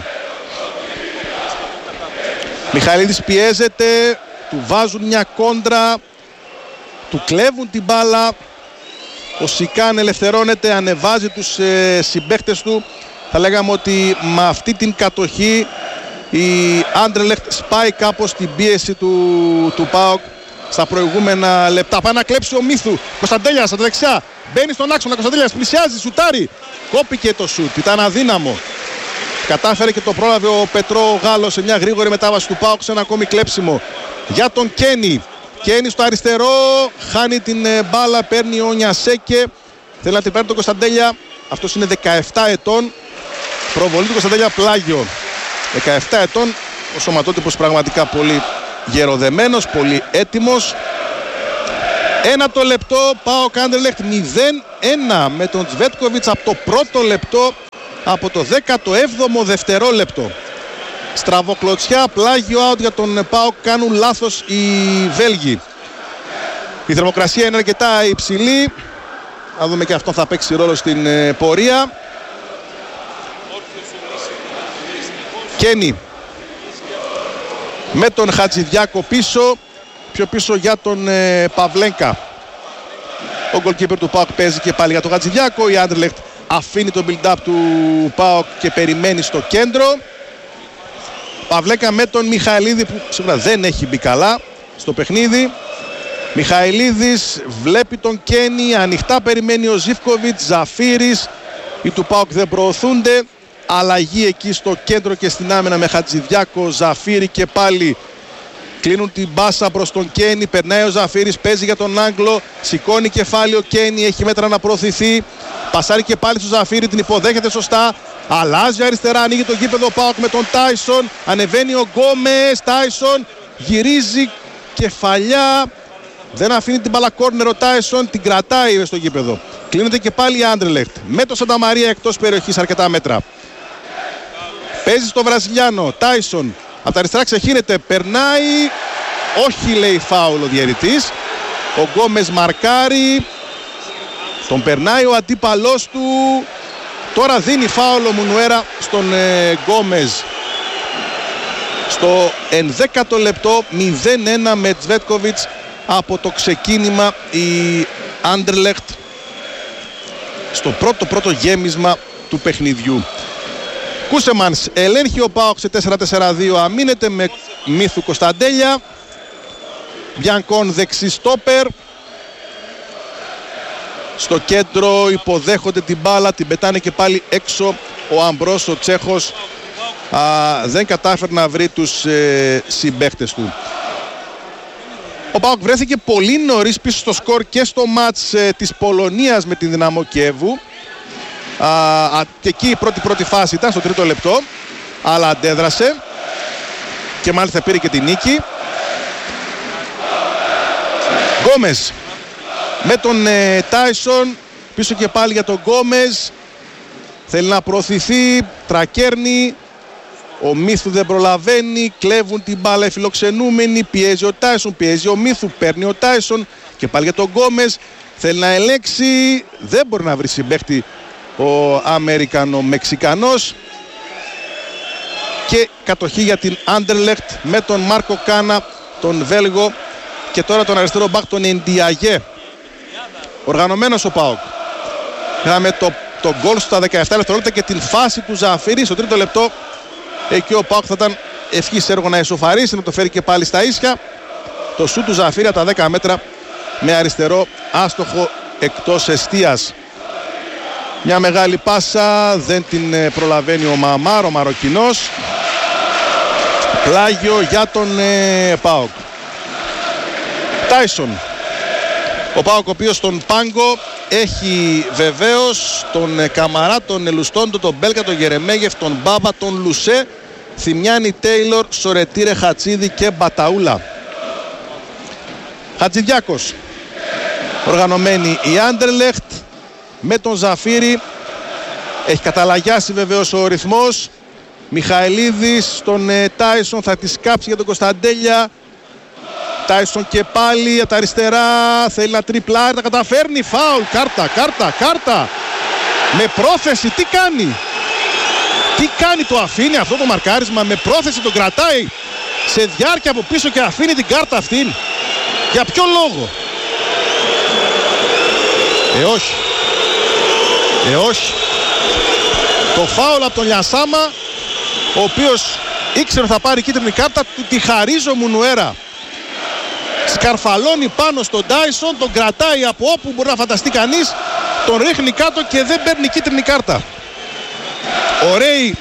S4: Μιχαηλίδης πιέζεται, του βάζουν μια κόντρα, του κλέβουν την μπάλα. Ο Σικάν ελευθερώνεται, ανεβάζει τους συμπαίκτες του. Θα λέγαμε ότι με αυτή την κατοχή η Άντερλεχτ σπάει κάπως την πίεση του ΠΑΟΚ στα προηγούμενα λεπτά. Πάει να κλέψει ο Μίθου. Κωνσταντέλιας από τα δεξιά. Μπαίνει στον άξονα. Κωνσταντέλιας πλησιάζει, σουτάρει. Κόπηκε το σουτ. Ήταν αδύναμο. Κατάφερε και το πρόλαβε ο Πετρό Γάλλος σε μια γρήγορη μετάβαση του ΠΑΟΚ σε ένα ακόμη κλέψιμο για τον Κένι. Κένι στο αριστερό. Χάνει την μπάλα. Παίρνει ο Νιασέκε. Θέλει να την παίρνει τον Κωνσταντέλια. Αυτός είναι 17 ετών. Προβολή του Κωνσταντέλια, πλάγιο. 17 ετών, ο σωματότυπος πραγματικά πολύ γεροδεμένος, πολύ έτοιμος. Ένα το λεπτό, ΠΑΟΚ Άντερλεχτ 0-1 με τον Τσβέτκοβιτς από το πρώτο λεπτό, από το 17ο δευτερόλεπτο. Στραβοκλωτσιά, πλάγιο out για τον ΠΑΟΚ, κάνουν λάθος οι Βέλγοι. Η θερμοκρασία είναι αρκετά υψηλή, να δούμε και αυτό θα παίξει ρόλο στην πορεία. Κένι με τον Χατζηδιάκο πίσω, πιο πίσω για τον Παυλένκα. Ο γκολκίπερ του ΠΑΟΚ παίζει και πάλι για τον Χατζηδιάκο. Η Άντερλεχτ αφήνει το build-up του ΠΑΟΚ και περιμένει στο κέντρο. Παυλέκα με τον Μιχαηλίδη που σίγουρα δεν έχει μπει καλά στο παιχνίδι. Μιχαηλίδης βλέπει τον Κένι, ανοιχτά περιμένει ο Ζίβκοβιτς, Ζαφύρης. Οι του ΠΑΟΚ δεν προωθούνται. Αλλαγή εκεί στο κέντρο και στην άμυνα με Χατζηδιάκο, Ζαφύρη και πάλι. Κλείνουν την μπάσα προς τον Κένι, περνάει ο Ζαφύρης, παίζει για τον Άγγλο, σηκώνει κεφάλι ο Κένι, έχει μέτρα να προωθηθεί. Πασάρει και πάλι στο Ζαφύρη, την υποδέχεται σωστά. Αλλάζει αριστερά, ανοίγει το γήπεδο ΠΑΟΚ με τον Τάισον. Ανεβαίνει ο Γκόμες, Τάισον γυρίζει κεφαλιά. Δεν αφήνει την μπάλα κόρνερ ο Τάισον, την κρατάει στο γήπεδο. Κλείνεται και πάλι η Άντερλεχτ με το Σανταμαρία εκτός περιοχής αρκετά μέτρα. Παίζει στο Βραζιλιάνο, Τάισον. Από τα αριστερά ξεχύνεται, περνάει. Όχι, λέει φάουλ ο διαιτητής. Ο Γκόμες μαρκάρει. Τον περνάει ο αντίπαλός του. Τώρα δίνει φάουλ ο Μουνουέρα στον Γκόμες. Στο 11ο λεπτό 0-1 με Τσβέτκοβιτς από το ξεκίνημα η Άντερλεχτ στο πρώτο γέμισμα του παιχνιδιού. Κούσεμανς ελέγχει ο ΠΑΟΚ σε 4-4-2, αμήνεται με Μίθου Κωνσταντέλια. Μπιανκόν δεξί στόπερ. Στο κέντρο υποδέχονται την μπάλα, την πετάνε και πάλι έξω. Ο Αμπρός, ο Τσέχος, δεν κατάφερε να βρει τους συμπαίχτες του. Ο ΠΑΟΚ βρέθηκε πολύ νωρίς πίσω στο σκορ και στο μάτς της Πολωνίας με την Δυναμό Κιέβου. Και εκεί η πρώτη φάση ήταν στο 3ο λεπτό, αλλά αντέδρασε και μάλιστα πήρε και την νίκη. Γκόμες με τον Τάισον, πίσω και πάλι για τον Γκόμες, θέλει να προωθηθεί, τρακέρνει. Ο Μίθου δεν προλαβαίνει, κλέβουν την μπάλα οι φιλοξενούμενοι, πιέζει ο Τάισον, πιέζει ο Μίθου, παίρνει ο Τάισον και πάλι για τον Γκόμες, θέλει να ελέγξει, δεν μπορεί να βρει συμπαίχτη ο Αμερικανο-Μεξικανός. Και κατοχή για την Άντερλεχτ με τον Μάρκο Κάνα, τον Βέλγο, και τώρα τον αριστερό μπακ τον Εντιαγέ. Οργανωμένος ο ΠΑΟΚ. Είχαμε το γκολ στα 17 δευτερόλεπτα και την φάση του Ζαφύρη στο 3ο λεπτό. Εκεί ο ΠΑΟΚ θα ήταν ευχής έργο να εσωφαρίσει, να το φέρει και πάλι στα ίσια. Το σούτ του Ζαφύρη από τα 10 μέτρα με αριστερό άστοχο εκτός εστίας. Μια μεγάλη πάσα, δεν την προλαβαίνει ο Μαμάρ, ο Μαροκινός. Πλάγιο για τον ΠΑΟΚ. Τάισον. Ο ΠΑΟΚ ο οποίος στον πάγκο έχει βεβαίως τον Καμαρά, τον Ελουστόντο, τον Μπέλκα, τον Γερεμέγεφ, τον Μπάμπα, τον Λουσέ, Θημιάνη, Τέιλορ, Σορετήρε, Χατσίδη και Μπαταούλα. Χατζηδιάκος. Οργανωμένη η Άντερλεχτ με τον Ζαφύρη. Έχει καταλαγιάσει βεβαίως ο ρυθμός. Μιχαηλίδης στον Τάισον, θα τη σκάψει για τον Κωνσταντέλια. Τάισον και πάλι από τα αριστερά, θέλει να τριπλάρει, τα καταφέρνει, φάουλ, κάρτα. Με πρόθεση, τι κάνει, το αφήνει αυτό το μαρκάρισμα, με πρόθεση τον κρατάει σε διάρκεια από πίσω και αφήνει την κάρτα αυτήν. Για ποιο λόγο? Όχι. Το φάουλ από τον Λιασάμα, ο οποίος ήξερε θα πάρει κίτρινη κάρτα, του τη χαρίζει ο Μουνουέρα. Σκαρφαλώνει πάνω στον Τάισον, τον κρατάει από όπου μπορεί να φανταστεί κανείς, τον ρίχνει κάτω και δεν παίρνει κίτρινη κάρτα. Ωραίοι.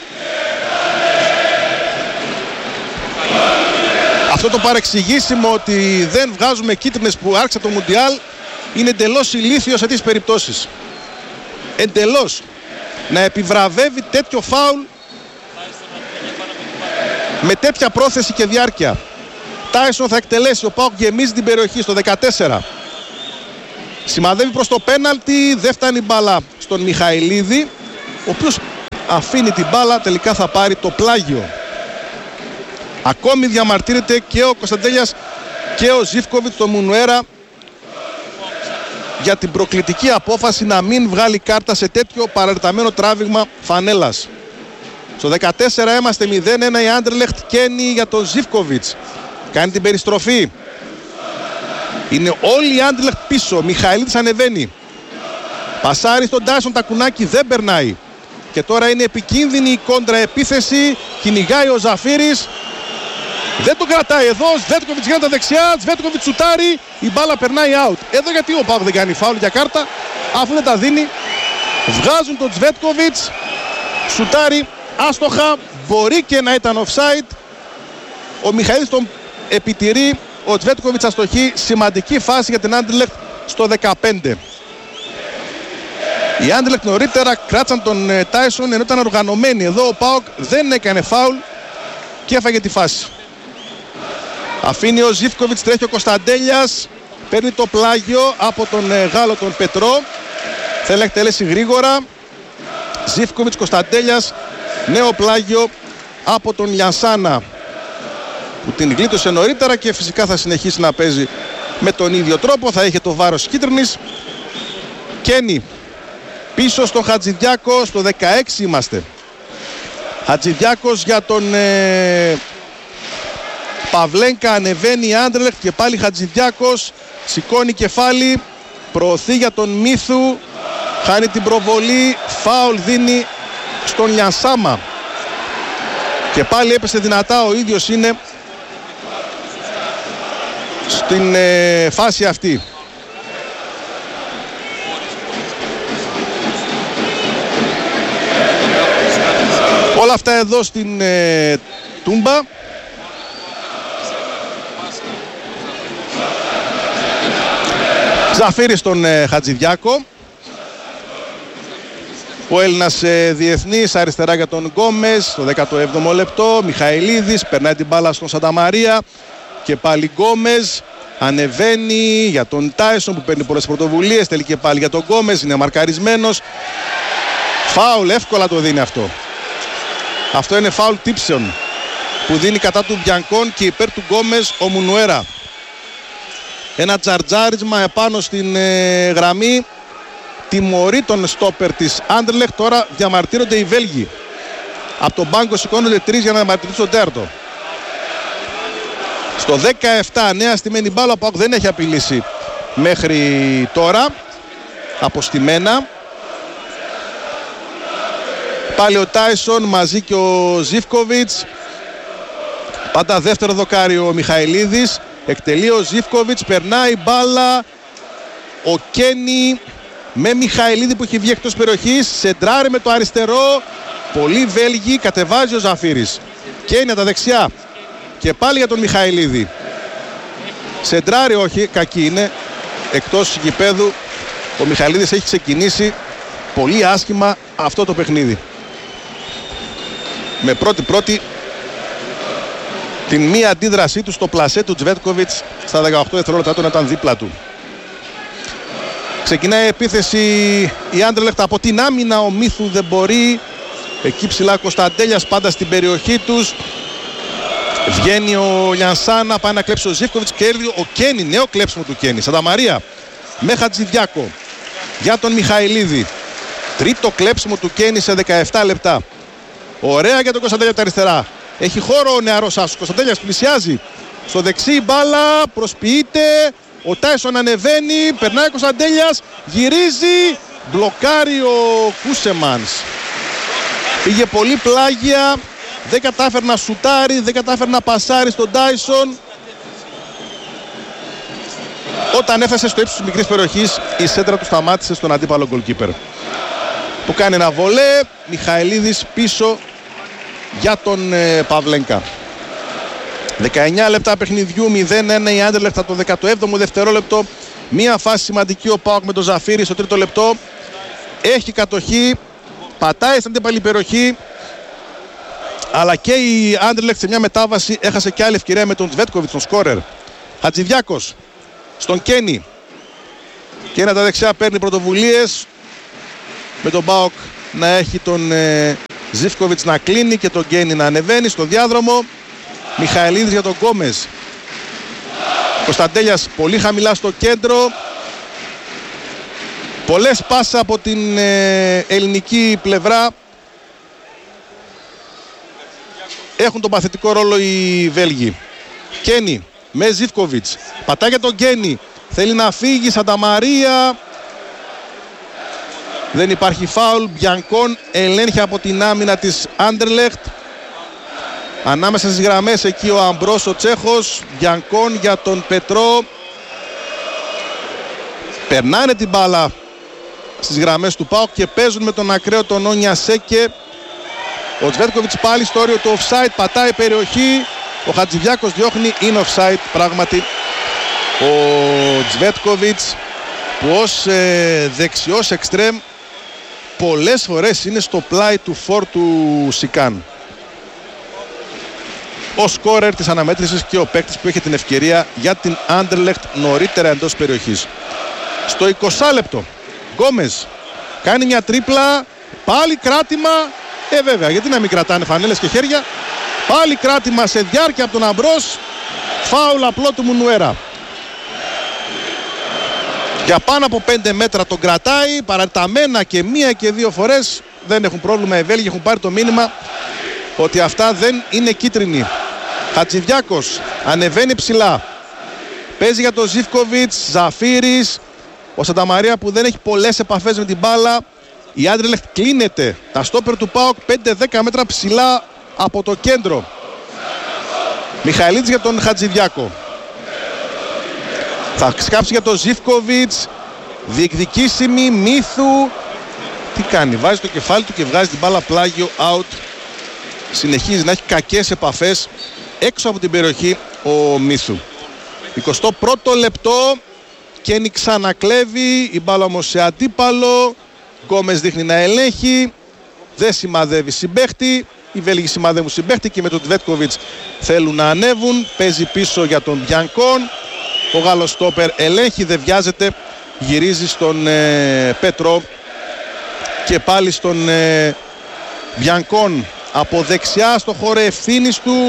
S4: Αυτό το παρεξηγήσιμο ότι δεν βγάζουμε κίτρινες που άρχισε το Μουντιάλ είναι εντελώς ηλίθιο σε τέτοιες περιπτώσεις. Εντελώς. Να επιβραβεύει τέτοιο φάουλ με τέτοια πρόθεση και διάρκεια. Τάισον θα εκτελέσει, ο ΠΑΟΚ γεμίζει την περιοχή στο 14. Σημαδεύει προς το πέναλτι, δεν φτάνει μπάλα στον Μιχαηλίδη, ο οποίος αφήνει την μπάλα, τελικά θα πάρει το πλάγιο. Ακόμη διαμαρτύρεται και ο Κωνσταντέλιας και ο Ζίβκοβιτς, το Μουνουέρα, για την προκλητική απόφαση να μην βγάλει κάρτα σε τέτοιο παρατεταμένο τράβηγμα φανέλας. Στο 14 είμαστε 0-1, η Άντερλεχτ καίνει για τον Ζίβκοβιτς. Κάνει την περιστροφή. Είναι όλη η Άντερλεχτ πίσω. Μιχαηλίδης ανεβαίνει. Πασάρει στον Τάισον, Τακουνάκη, δεν περνάει. Και τώρα είναι επικίνδυνη η κόντρα επίθεση. Κυνηγάει ο Ζαφύρης. Δεν τον κρατάει εδώ. Σβέτκοβιτς γίνεται δεξιά. Σβέτκοβιτς σουτάρει. Η μπάλα περνάει out. Εδώ γιατί ο ΠΑΟΚ δεν κάνει φάουλ για κάρτα, αφού δεν τα δίνει. Βγάζουν τον Σβέτκοβιτς. Σουτάρει άστοχα. Μπορεί και να ήταν offside. Ο Μιχαήλης τον επιτηρεί. Ο Σβέτκοβιτς αστοχεί. Σημαντική φάση για την Άντερλεχτ στο 15. Οι Άντερλεχτ νωρίτερα κράτησαν τον Τάισον ενώ ήταν οργανωμένοι. Εδώ ο ΠΑΟΚ δεν έκανε φάουλ και έφαγε τη φάση. Αφήνει ο Ζίβκοβιτς, τρέχει ο Κωνσταντέλιας. Παίρνει το πλάγιο από τον Γάλλο τον Πετρό. Θέλει να εκτελέσει γρήγορα. Ζίβκοβιτς, Κωνσταντέλιας. Νέο πλάγιο από τον Λιανσάνα, που την γλίτωσε νωρίτερα και φυσικά θα συνεχίσει να παίζει με τον ίδιο τρόπο. Θα είχε το βάρος κίτρινης. Κένι πίσω στο Χατζηδιάκο, στο 16 είμαστε. Χατζηδιάκος για τον Παυλένκα, ανεβαίνει η Άντερλεχτ και πάλι Χατζηδιάκος. Σηκώνει κεφάλι, προωθεί για τον Μίθου. Χάνει την προβολή, φάουλ δίνει στον Λιανσάμα. Και πάλι έπεσε δυνατά, ο ίδιος είναι στην φάση αυτή. Όλα αυτά εδώ στην Τούμπα. Ζαφύρης στον Χατζηδιάκο. Ο Έλληνας διεθνής αριστερά για τον Γκόμες στο 17ο λεπτό. Μιχαηλίδης περνάει την μπάλα στον Σανταμαρία και πάλι Γκόμες ανεβαίνει για τον Τάισον που παίρνει πολλές πρωτοβουλίες. Τελεί και πάλι για τον Γκόμες, είναι μαρκαρισμένος. Φάουλ, εύκολα το δίνει αυτό. Αυτό είναι φάουλ τύψεων που δίνει κατά του Μπιανκόν και υπέρ του Γκόμες ο Μουνουέρα. Ένα τζαρτζάρισμα επάνω στην γραμμή. Τιμωρεί τον στόπερ της Άντερλεχτ. Τώρα διαμαρτύρονται οι Βέλγοι. Από τον πάγκο σηκώνονται 3 για να διαμαρτυρήσουν τον τέταρτο. Στο 17 νέα στημένη μπάλα, ο ΠΑΟΚ δεν έχει απειλήσει μέχρι τώρα. Αποστημένα. Πάλι ο Τάισον μαζί και ο Ζίβκοβιτς. Πάντα δεύτερο δοκάρι ο Μιχαηλίδης. Εκτελεί ο Ζίβκοβιτς, περνάει μπάλα. Ο Κένι με Μιχαηλίδη που έχει βγει εκτός περιοχής. Σεντράρει με το αριστερό. Πολύ Βέλγοι, κατεβάζει ο Ζαφύρης. Κένι τα δεξιά. Και πάλι για τον Μιχαηλίδη. Σεντράρει, όχι, κακή είναι. Εκτός γηπέδου. Ο Μιχαηλίδης έχει ξεκινήσει πολύ άσχημα αυτό το παιχνίδι. Με πρώτη την μία αντίδρασή του στο πλασέ του Τσβέτκοβιτς στα 18 δευτερόλεπτα όταν ήταν δίπλα του. Ξεκινάει η επίθεση η Άντερλεχτ από την άμυνα. Ο Μίθου δεν μπορεί. Εκεί ψηλά Κωνσταντέλιας πάντα στην περιοχή τους. Βγαίνει ο Λιανσάνα, πάει να κλέψει ο Ζίβκοβιτς. Κέρδει ο Κένι, νέο κλέψιμο του Κένι. Σανταμαρία με Χατζηδιάκο για τον Μιχαηλίδη. Τρίτο κλέψιμο του Κένι σε 17 λεπτά. Ωραία για τον Κωνσταντέλια από τα αριστερά. Έχει χώρο ο νεαρός άσος. Κωνσταντέλιας πλησιάζει. Στο δεξί μπάλα, προσποιείται. Ο Τάισον ανεβαίνει, περνάει ο Κωνσταντέλιας, γυρίζει, μπλοκάρει ο Κούσεμανς. Πήγε πολύ πλάγια, δεν κατάφερε να σουτάρει, δεν κατάφερε να πασάρει στον Τάισον. Όταν έφτασε στο ύψος της μικρής περιοχής, η σέντρα του σταμάτησε στον αντίπαλο γκολκίπερ. Που κάνει ένα βολέ, Μιχαηλίδης πίσω για τον Παυλένκα. 19 λεπτά παιχνιδιού, 0-1 η Άντερλεχτ από το 17ο δευτερόλεπτο. Μία φάση σημαντική ο ΠΑΟΚ με τον Ζαφύρη στο τρίτο λεπτό. Έχει κατοχή, πατάει στην αντίπαλη περιοχή. Αλλά και η Άντερλεχτ σε μια μετάβαση έχασε και άλλη ευκαιρία με τον Σβέτκοβιτς, τον σκόρερ. Χατζηδιάκος στον Κένι. Και ένα τα δεξιά παίρνει πρωτοβουλίες, με τον ΠΑΟΚ να έχει τον Ζίβκοβιτς να κλείνει και τον Γκένι να ανεβαίνει στο διάδρομο. Μιχαηλίδης για τον Γκόμεζ. Κωνσταντέλιας πολύ χαμηλά στο κέντρο. Πολλές πάσα από την ελληνική πλευρά. Έχουν τον παθητικό ρόλο οι Βέλγοι. Κένι με Ζίβκοβιτς. Πατάει για τον Γκένι. Θέλει να φύγει. Σανταμαρία. Δεν υπάρχει φάουλ. Μπιανκόν ελέγχει από την άμυνα της Άντερλεχτ. Ανάμεσα στις γραμμές εκεί ο Αμπρός ο Τσέχος. Μπιανκόν για τον Πετρό. Περνάνε την μπάλα στις γραμμές του ΠΑΟΚ και παίζουν με τον ακραίο τον Όνια Σέκε. Ο Τσβέτκοβιτς πάλι στο όριο του offside. Πατάει περιοχή. Ο Χατζηδιάκος διώχνει. Είναι offside πράγματι. Ο Τσβέτκοβιτς που ως δεξιός εξτρέμ πολλές φορές είναι στο πλάι του φορ του Σικάν. Ο σκόρερ της αναμέτρησης και ο παίκτης που είχε την ευκαιρία για την Άντερλεχτ νωρίτερα εντός περιοχής. Στο 20 λεπτό Γκόμεζ κάνει μια τρίπλα. Πάλι κράτημα. Βέβαια, γιατί να μην κρατάνε φανέλες και χέρια. Πάλι κράτημα σε διάρκεια από τον Αμπρός. Φάουλ απλό του Μουνουέρα. Για πάνω από 5 μέτρα τον κρατάει. Παραταμένα και μία και δύο φορές. Δεν έχουν πρόβλημα οι Βέλγοι. Έχουν πάρει το μήνυμα ότι αυτά δεν είναι κίτρινοι. Χατζηδιάκος ανεβαίνει ψηλά. Παίζει για τον Ζίβκοβιτς. Ζαφύρης. Ο Σανταμαρία που δεν έχει πολλές επαφές με την μπάλα. Η Άντερλεχτ κλείνεται. Τα στόπερ του ΠΑΟΚ 5-10 μέτρα ψηλά από το κέντρο. Μιχαηλίδης για τον Χατζηδιάκο. Θα σκάψει για τον Ζίβκοβιτς. Διεκδικήσιμη Μίθου. Τι κάνει, βάζει το κεφάλι του και βγάζει την μπάλα πλάγιο out. Συνεχίζει να έχει κακές επαφές έξω από την περιοχή ο Μίθου. 21ο λεπτό. Κένι ξανακλέβει. Η μπάλα όμως σε αντίπαλο. Γκόμεζ δείχνει να ελέγχει. Δεν σημαδεύει συμπαίχτη. Οι Βέλγοι σημαδεύουν συμπαίχτη και με τον Τσβέτκοβιτς θέλουν να ανέβουν. Παίζει πίσω για τον Μπιανκόν. Ο Γάλλος στόπερ ελέγχει, δεν βιάζεται. Γυρίζει στον Πέτρο. Και πάλι στον Μπιανκόν από δεξιά στο χώρο ευθύνης του.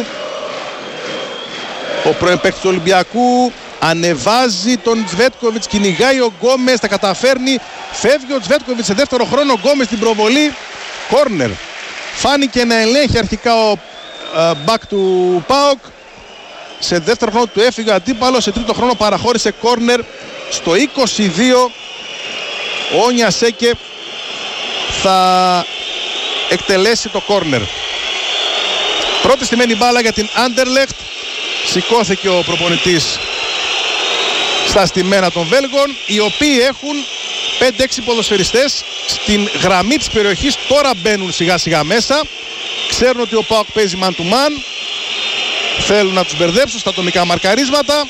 S4: Ο πρώην παίκτης του Ολυμπιακού ανεβάζει τον Τσβέτκοβιτς, κυνηγάει ο Γκόμεζ, τα καταφέρνει. Φεύγει ο Τσβέτκοβιτς σε δεύτερο χρόνο, ο Γκόμεζ στην προβολή. Κόρνερ. Φάνηκε να ελέγχει αρχικά ο μπακ του ΠΑΟΚ. Σε δεύτερο χρόνο του έφυγε ο αντίπαλος, σε τρίτο χρόνο παραχώρησε κόρνερ. Στο 22 ο Όνια Σέκε θα εκτελέσει το κόρνερ. Πρώτη στημένη μπάλα για την Άντερλεχτ. Σηκώθηκε ο προπονητής στα στημένα των Βέλγων, οι οποίοι έχουν 5-6 ποδοσφαιριστές στην γραμμή της περιοχής. Τώρα μπαίνουν σιγά σιγά μέσα. Ξέρουν ότι ο ΠΑΟΚ παίζει man to man. Θέλουν να τους μπερδέψουν στα ατομικά μαρκαρίσματα.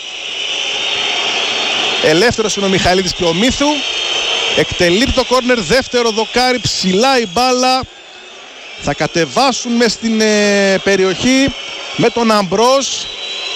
S4: Ελεύθερος είναι ο Μιχαηλίδης και ο Μίθου. Εκτελεί το κόρνερ, δεύτερο δοκάρι, ψηλά η μπάλα. Θα κατεβάσουν μες στην περιοχή με τον Αμπρός.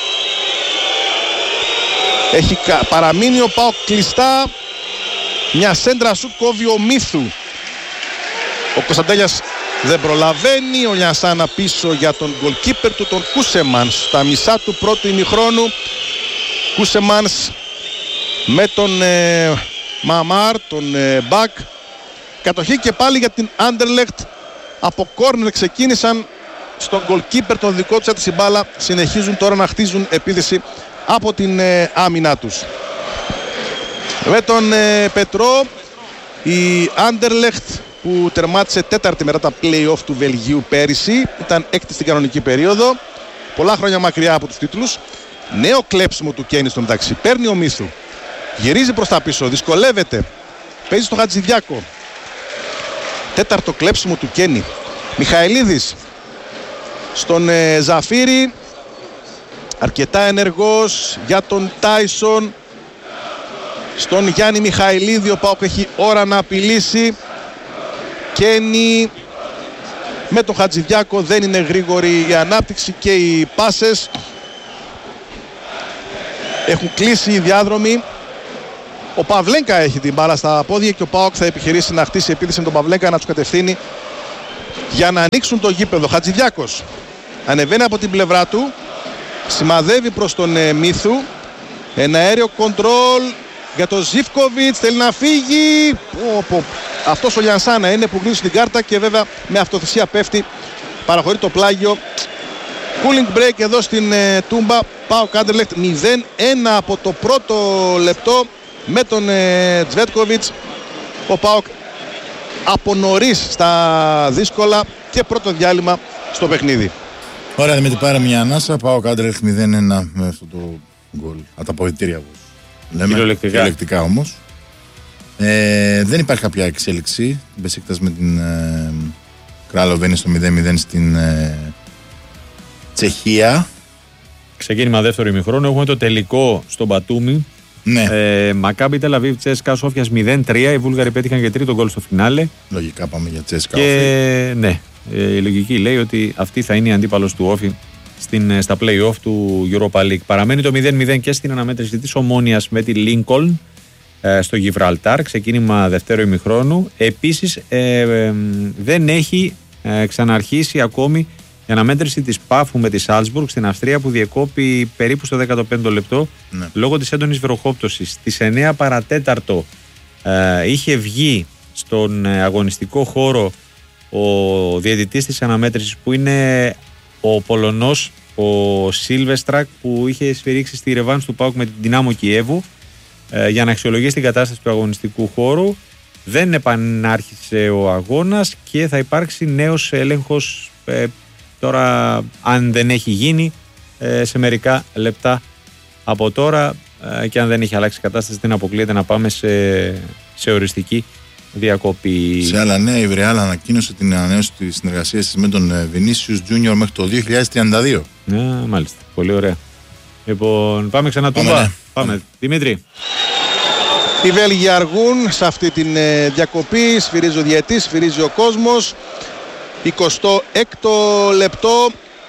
S4: Έχει παραμείνει ο ΠΑΟΚ κλειστά. Μια σέντρα σουτ κόβει ο Μίθου. Ο Κωνσταντέλιας δεν προλαβαίνει. Ο Λιασάνα πίσω για τον γκολκίπερ του, τον Κούσεμανς. Στα μισά του πρώτου ημιχρόνου. Κούσεμανς με τον Μαμάρ, τον Μπακ. Κατοχή και πάλι για την Άντερλεχτ. Από κόρνερ ξεκίνησαν στον γκολκίπερ τον δικό τους, έτσι η μπάλα. Συνεχίζουν τώρα να χτίζουν επίθεση από την άμυνά τους. Με τον Πετρό, η Άντερλεχτ που τερμάτισε τέταρτη μετά τα play-off του Βελγίου πέρυσι, ήταν έκτη στην κανονική περίοδο, πολλά χρόνια μακριά από τους τίτλους. Νέο κλέψιμο του Κένι στο μεταξύ. Παίρνει ο Μίθου, γυρίζει προς τα πίσω, δυσκολεύεται, παίζει στο Χατζηδιάκο. Τέταρτο κλέψιμο του Κένι. Μιχαηλίδης στον Ζαφύρη, αρκετά ενεργός για τον Τάισον. Στον Γιάννη Μιχαηλίδη, ο ΠΑΟΚ έχει ώρα να απειλήσει. Κένι με τον Χατζηδιάκο, δεν είναι γρήγορη η ανάπτυξη και οι πάσες. Έχουν κλείσει οι διάδρομοι. Ο Παυλένκα έχει την μπάλα στα πόδια και ο ΠΑΟΚ θα επιχειρήσει να χτίσει επίθεση με τον Παυλένκα, να τους κατευθύνει για να ανοίξουν το γήπεδο. Χατζηδιάκος ανεβαίνει από την πλευρά του, σημαδεύει προς τον Μίθου, ένα αέριο κοντρόλ για τον Ζίβκοβιτς, θέλει να φύγει. Αυτός ο Λιανσάνα είναι που γλύωσε την κάρτα και βέβαια με αυτοθυσία πέφτει, παραχωρεί το πλάγιο. Cooling break εδώ στην Τούμπα. ΠΑΟΚ Άντερλεχτ 0-1 από το πρώτο λεπτό με τον Τζβέτκοβιτς. Ο ΠΑΟΚ από νωρίς στα δύσκολα και πρώτο διάλειμμα στο παιχνίδι.
S3: Ωραία, Δημήτρη, πάρε μια ανάσα. ΠΑΟΚ Άντερλεχτ 0-1 με αυτό το γκολ. Από τα αποδυτήρια λέμε. Κυριολεκτικά όμως. Δεν υπάρχει κάποια εξέλιξη. Μπεσίκτας με την Κράλοβενη στο 0-0 στην Τσεχία.
S2: Ξεκίνημα δεύτερο ημιχρόνο. Έχουμε το τελικό στον Μπατούμι.
S3: Ναι.
S2: Μακάμπι Τελαβίβ Τσέσκα Σόφιας 0-3. Οι Βούλγαροι πέτυχαν και τρίτο γκολ στο φινάλε.
S3: Λογικά πάμε για Τσέσκα.
S2: Και ναι, η λογική λέει ότι αυτή θα είναι η αντίπαλος του Όφη στα play-off του Europa League. Παραμένει το 0-0 και στην αναμέτρηση της Ομόνιας με τη Λίνκολν στο Γιβραλτάρ. Ξεκίνημα δευτέρου ημιχρόνου. Επίσης δεν έχει ξαναρχίσει ακόμη η αναμέτρηση της Πάφου με τη Σάλτσμπουργκ στην Αυστρία, που διεκόπη περίπου στο 15ο λεπτό λόγω της έντονης βροχόπτωσης. Στις 9 παρατέταρτο είχε βγει στον αγωνιστικό χώρο ο διαιτητής της αναμέτρησης, που είναι ο Πολωνός, ο Σίλβεστρακ, που είχε σφυρίξει στη ρεβάνς του ΠΑΟΚ με την Δυνάμο Κιέβου για να αξιολογήσει την κατάσταση του αγωνιστικού χώρου. Δεν επανάρχισε ο αγώνας και θα υπάρξει νέος έλεγχος τώρα, αν δεν έχει γίνει, σε μερικά λεπτά από τώρα, και αν δεν έχει αλλάξει η κατάσταση δεν αποκλείεται να πάμε σε οριστική διακοπή.
S3: Σε άλλα νέα, η Ρεάλ ανακοίνωσε την ανανέωση της συνεργασίας της με τον Βινίσιους Τζούνιορ μέχρι το 2032.
S2: Μάλιστα, πολύ ωραία. Λοιπόν, πάμε ξανά Τούμπα. Πάμε. Δημήτρη.
S4: Οι Βέλγοι αργούν σε αυτή την διακοπή. Σφυρίζει ο διαιτής, σφυρίζει ο κόσμος. 26ο λεπτό,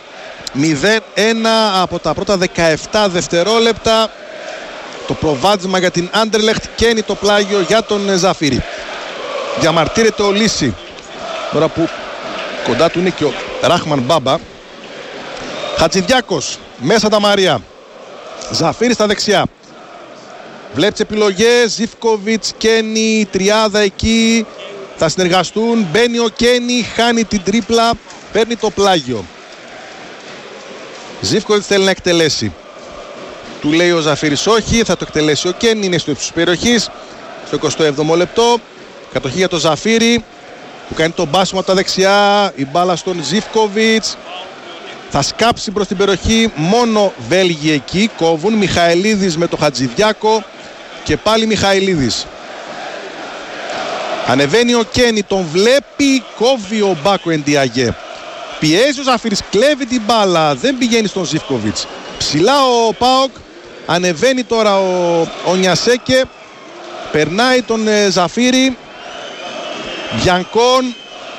S4: 0-1 από τα πρώτα 17 δευτερόλεπτα. Το προβάδισμα για την Άντερλεχτ, καίνει το πλάγιο για τον Ζαφύρι. Διαμαρτύρεται ο Λύση, τώρα που κοντά του είναι και ο Ράχμαν Μπάμπα. Χατζηδιάκος, μέσα τα Μαρία. Ζαφύρι στα δεξιά. Βλέπει τις επιλογές, Ζίβκοβιτς, Κένι, τριάδα εκεί. Θα συνεργαστούν, μπαίνει ο Κένι, χάνει την τρίπλα, παίρνει το πλάγιο. Ζίβκοβιτς θέλει να εκτελέσει. Του λέει ο Ζαφύρης όχι, θα το εκτελέσει ο Κένι, είναι στο ύψος της περιοχής. Στο 27ο λεπτό, κατοχή για το Ζαφύρι, που κάνει τον μπάσιμο από τα δεξιά, η μπάλα στον Ζίβκοβιτς. Θα σκάψει προς την περιοχή, μόνο Βέλγοι εκεί, κόβουν. Μιχαηλίδης με το Χατζηδιάκο και πάλι Μιχαηλίδης. Ανεβαίνει ο Κένι, τον βλέπει, κόβει ο Μπάκο Εντιαγέ. Πιέζει ο Ζαφύρης, κλέβει την μπάλα, δεν πηγαίνει στον Ζίβκοβιτς. Ψηλά ο ΠΑΟΚ, ανεβαίνει τώρα ο Νιασέκε, περνάει τον Ζαφύρη. Μπιανκόν.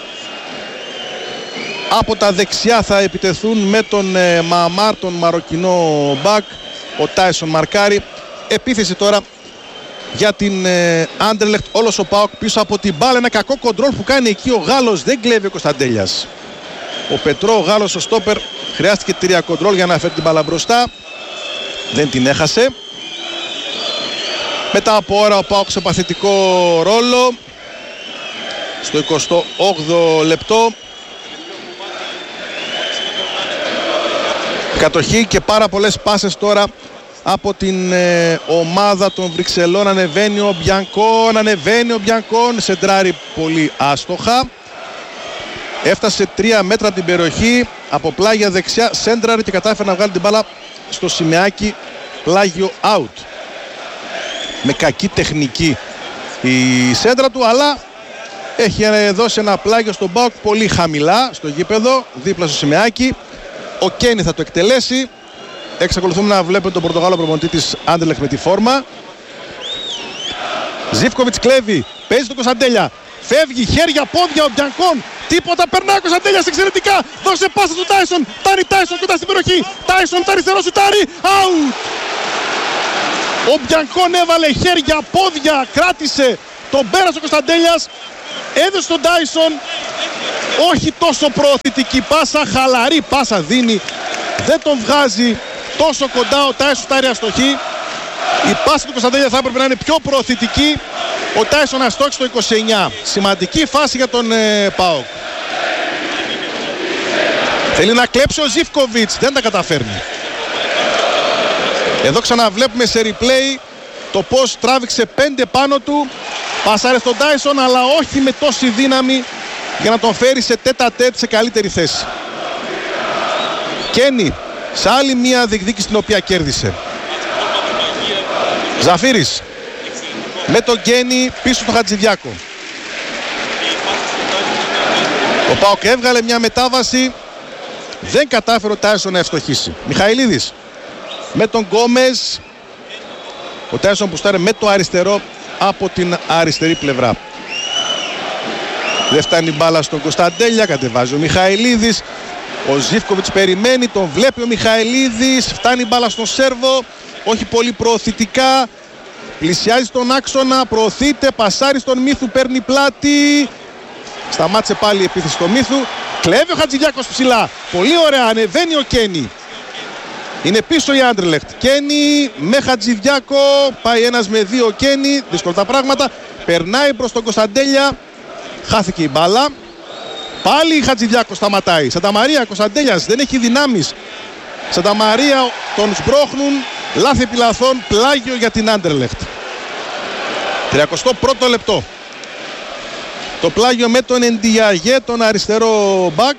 S4: Από τα δεξιά θα επιτεθούν με τον Μαμάρ, τον μαροκινό μπακ. Ο Τάισον μαρκάρει. Επίθεση τώρα για την Άντερλεχτ. Όλος ο ΠΑΟΚ πίσω από την μπάλα. Ένα κακό κοντρόλ που κάνει εκεί ο Γάλλος. Δεν κλέβει ο Κωνσταντέλιας. Ο Πετρό, ο Γάλλος, ο στόπερ, χρειάστηκε 3 κοντρόλ για να φέρει την μπάλα μπροστά. Δεν την έχασε. Μετά από ώρα ο ΠΑΟΚ σε παθητικό ρόλο. Στο 28ο λεπτό. Κατοχή και πάρα πολλές πάσες τώρα από την ομάδα των Βρυξελών. Ανεβαίνει ο Μπιανκόν, σεντράρει πολύ άστοχα. Έφτασε 3 μέτρα από την περιοχή, από πλάγια δεξιά, σέντραρε και κατάφερε να βγάλει την μπάλα στο σημαίακι, πλάγιο out. Με κακή τεχνική η σέντρα του, αλλά έχει δώσει ένα πλάγιο στον ΠΑΟΚ πολύ χαμηλά στο γήπεδο, δίπλα στο σημαίακι. Ο Κένι θα το εκτελέσει. Εξακολουθούμε να βλέπουμε τον Πορτογάλο προπονητή της Άντερλεχτ με τη φόρμα. Ζίβκοβιτς κλέβει, παίζει τον Κωνσταντέλια. Φεύγει, χέρια, πόδια ο Μπιανκόν. Τίποτα, περνάει ο Κωνσταντέλιας εξαιρετικά. Δώσε πάσα του Τάισον. Τάρι Τάισον κοντά στην περιοχή. Τάισον, τα αριστερό σουτάρι. Out! Ο Μπιανκόν έβαλε χέρια, πόδια, κράτησε, τον πέρασε ο Κωνσταντέλιας, έδωσε τον Τάισον. Όχι τόσο προωθητική πάσα, χαλαρή πάσα δίνει, δεν τον βγάζει τόσο κοντά, ο Τάισον στάρει αστοχή. Η πάσα του Κωνσταντέλια θα έπρεπε να είναι πιο προωθητική. Ο Τάισον αστόχησε το 29. Σημαντική φάση για τον ΠΑΟΚ. Θέλει να κλέψει ο Ζίβκοβιτς, δεν τα καταφέρνει. Εδώ ξαναβλέπουμε σε replay το πως τράβηξε 5 πάνω του. Πασάρε στον Τάισον, αλλά όχι με τόση δύναμη για να τον φέρει σε τέτα-τέτ σε καλύτερη θέση. Κένι σε άλλη μία διεκδίκηση την οποία κέρδισε. Ζαφύρης με τον Γκένι πίσω στο Χατζηδιάκο. Ο ΠΑΟΚ έβγαλε μια μετάβαση, δεν κατάφερε ο Τάισον να ευστοχίσει. Μιχαηλίδης με τον Γκόμες. Ο Τάισον που στάρε με το αριστερό από την αριστερή πλευρά. Δεν φτάνει μπάλα στον Κωνσταντέλια, κατεβάζει ο Μιχαηλίδης. Ο Ζίβκοβιτς περιμένει, τον βλέπει ο Μιχαηλίδης. Φτάνει μπάλα στον Σέρβο, όχι πολύ προωθητικά. Πλησιάζει στον άξονα, προωθείται, πασάρει στον Μίθου, παίρνει πλάτη. Σταμάτησε πάλι η επίθεση στο Μίθου. Κλέβει ο Χατζηδιάκος ψηλά. Πολύ ωραία, ανεβαίνει ο Κένι. Είναι πίσω η Άντερλεχτ. Κένι με Χατζηδιάκο. Πάει ένας με δύο ο Κένι. Δύσκολα τα πράγματα. Περνάει προς τον Κωνσταντέλια. Χάθηκε η μπάλα. Πάλι η Χατζηδιάκο σταματάει. Σανταμαρία, Κωνσταντέλιας δεν έχει δυνάμεις. Σανταμαρία τον σπρώχνουν. Λάθη επί λαθών. Πλάγιο για την Άντερλεχτ. 31ο λεπτό. Το πλάγιο με τον Εντιαγέ, τον αριστερό μπακ.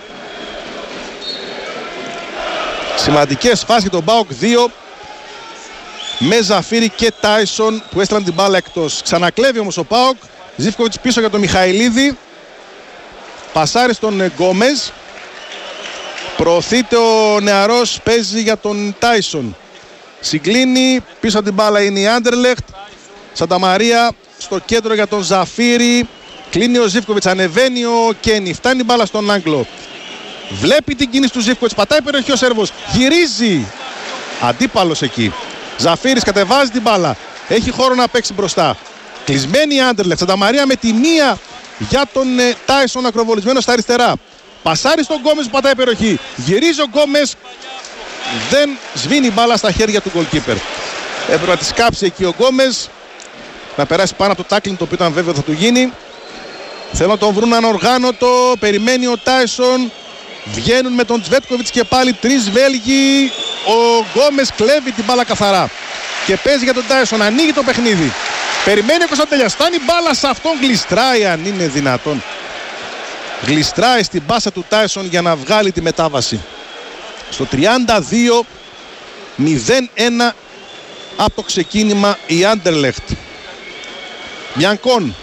S4: Σημαντικές φάσεις για τον ΠΑΟΚ 2. Με Ζαφύρη και Τάισον που έστειλαν την μπάλα εκτός. Ξανακλέβει όμως ο ΠΑΟΚ. Ζίβκοβιτς πίσω για τον Μιχαηλίδη. Πασάρει στον Γκόμες. Προωθείται ο νεαρός, παίζει για τον Τάισον. Συγκλίνει, πίσω από την μπάλα είναι η Άντερλεχτ. Σανταμαρία στο κέντρο για τον Ζαφύρη. Κλείνει ο Ζίβκοβιτς, ανεβαίνει ο Κένι. Φτάνει η μπάλα στον Άγγλο. Βλέπει την κίνηση του Ζίβκοβιτς, πατάει περιοχή ο Σέρβος. Γυρίζει. Αντίπαλος εκεί. Ζαφύρης κατεβάζει την μπάλα. Έχει χώρο να παίξει μπροστά. Κλεισμένη η Άντερλεχτ. Σανταμαρία με τη μία για τον Τάισον, ακροβολισμένο στα αριστερά. Πασάρει στον Γκόμες που πατάει περιοχή. Γυρίζει ο Γκόμες. Δεν σβήνει η μπάλα στα χέρια του goalkeeper. Έπρεπε να τη σκάψει εκεί ο Γκόμες. Να περάσει πάνω από το τάκλινγκ, το οποίο ήταν βέβαιο θα του γίνει. Θέλουν να τον βρουν ανοργάνωτο. Περιμένει ο Τάισον. Βγαίνουν με τον Τσβέτκοβιτς και πάλι τρεις Βέλγοι. Ο Γκόμες κλέβει την μπάλα καθαρά. Και παίζει για τον Τάισον. Ανοίγει το παιχνίδι. Περιμένει ο Κωνσταντέλιας. Φτάνει μπάλα σε αυτόν. Γλιστράει αν είναι δυνατόν. Γλιστράει στην πάσα του Τάισον για να βγάλει τη μετάβαση. Στο 32 0-1 από το ξεκίνημα η Άντερλεχτ. Μπιανκόν.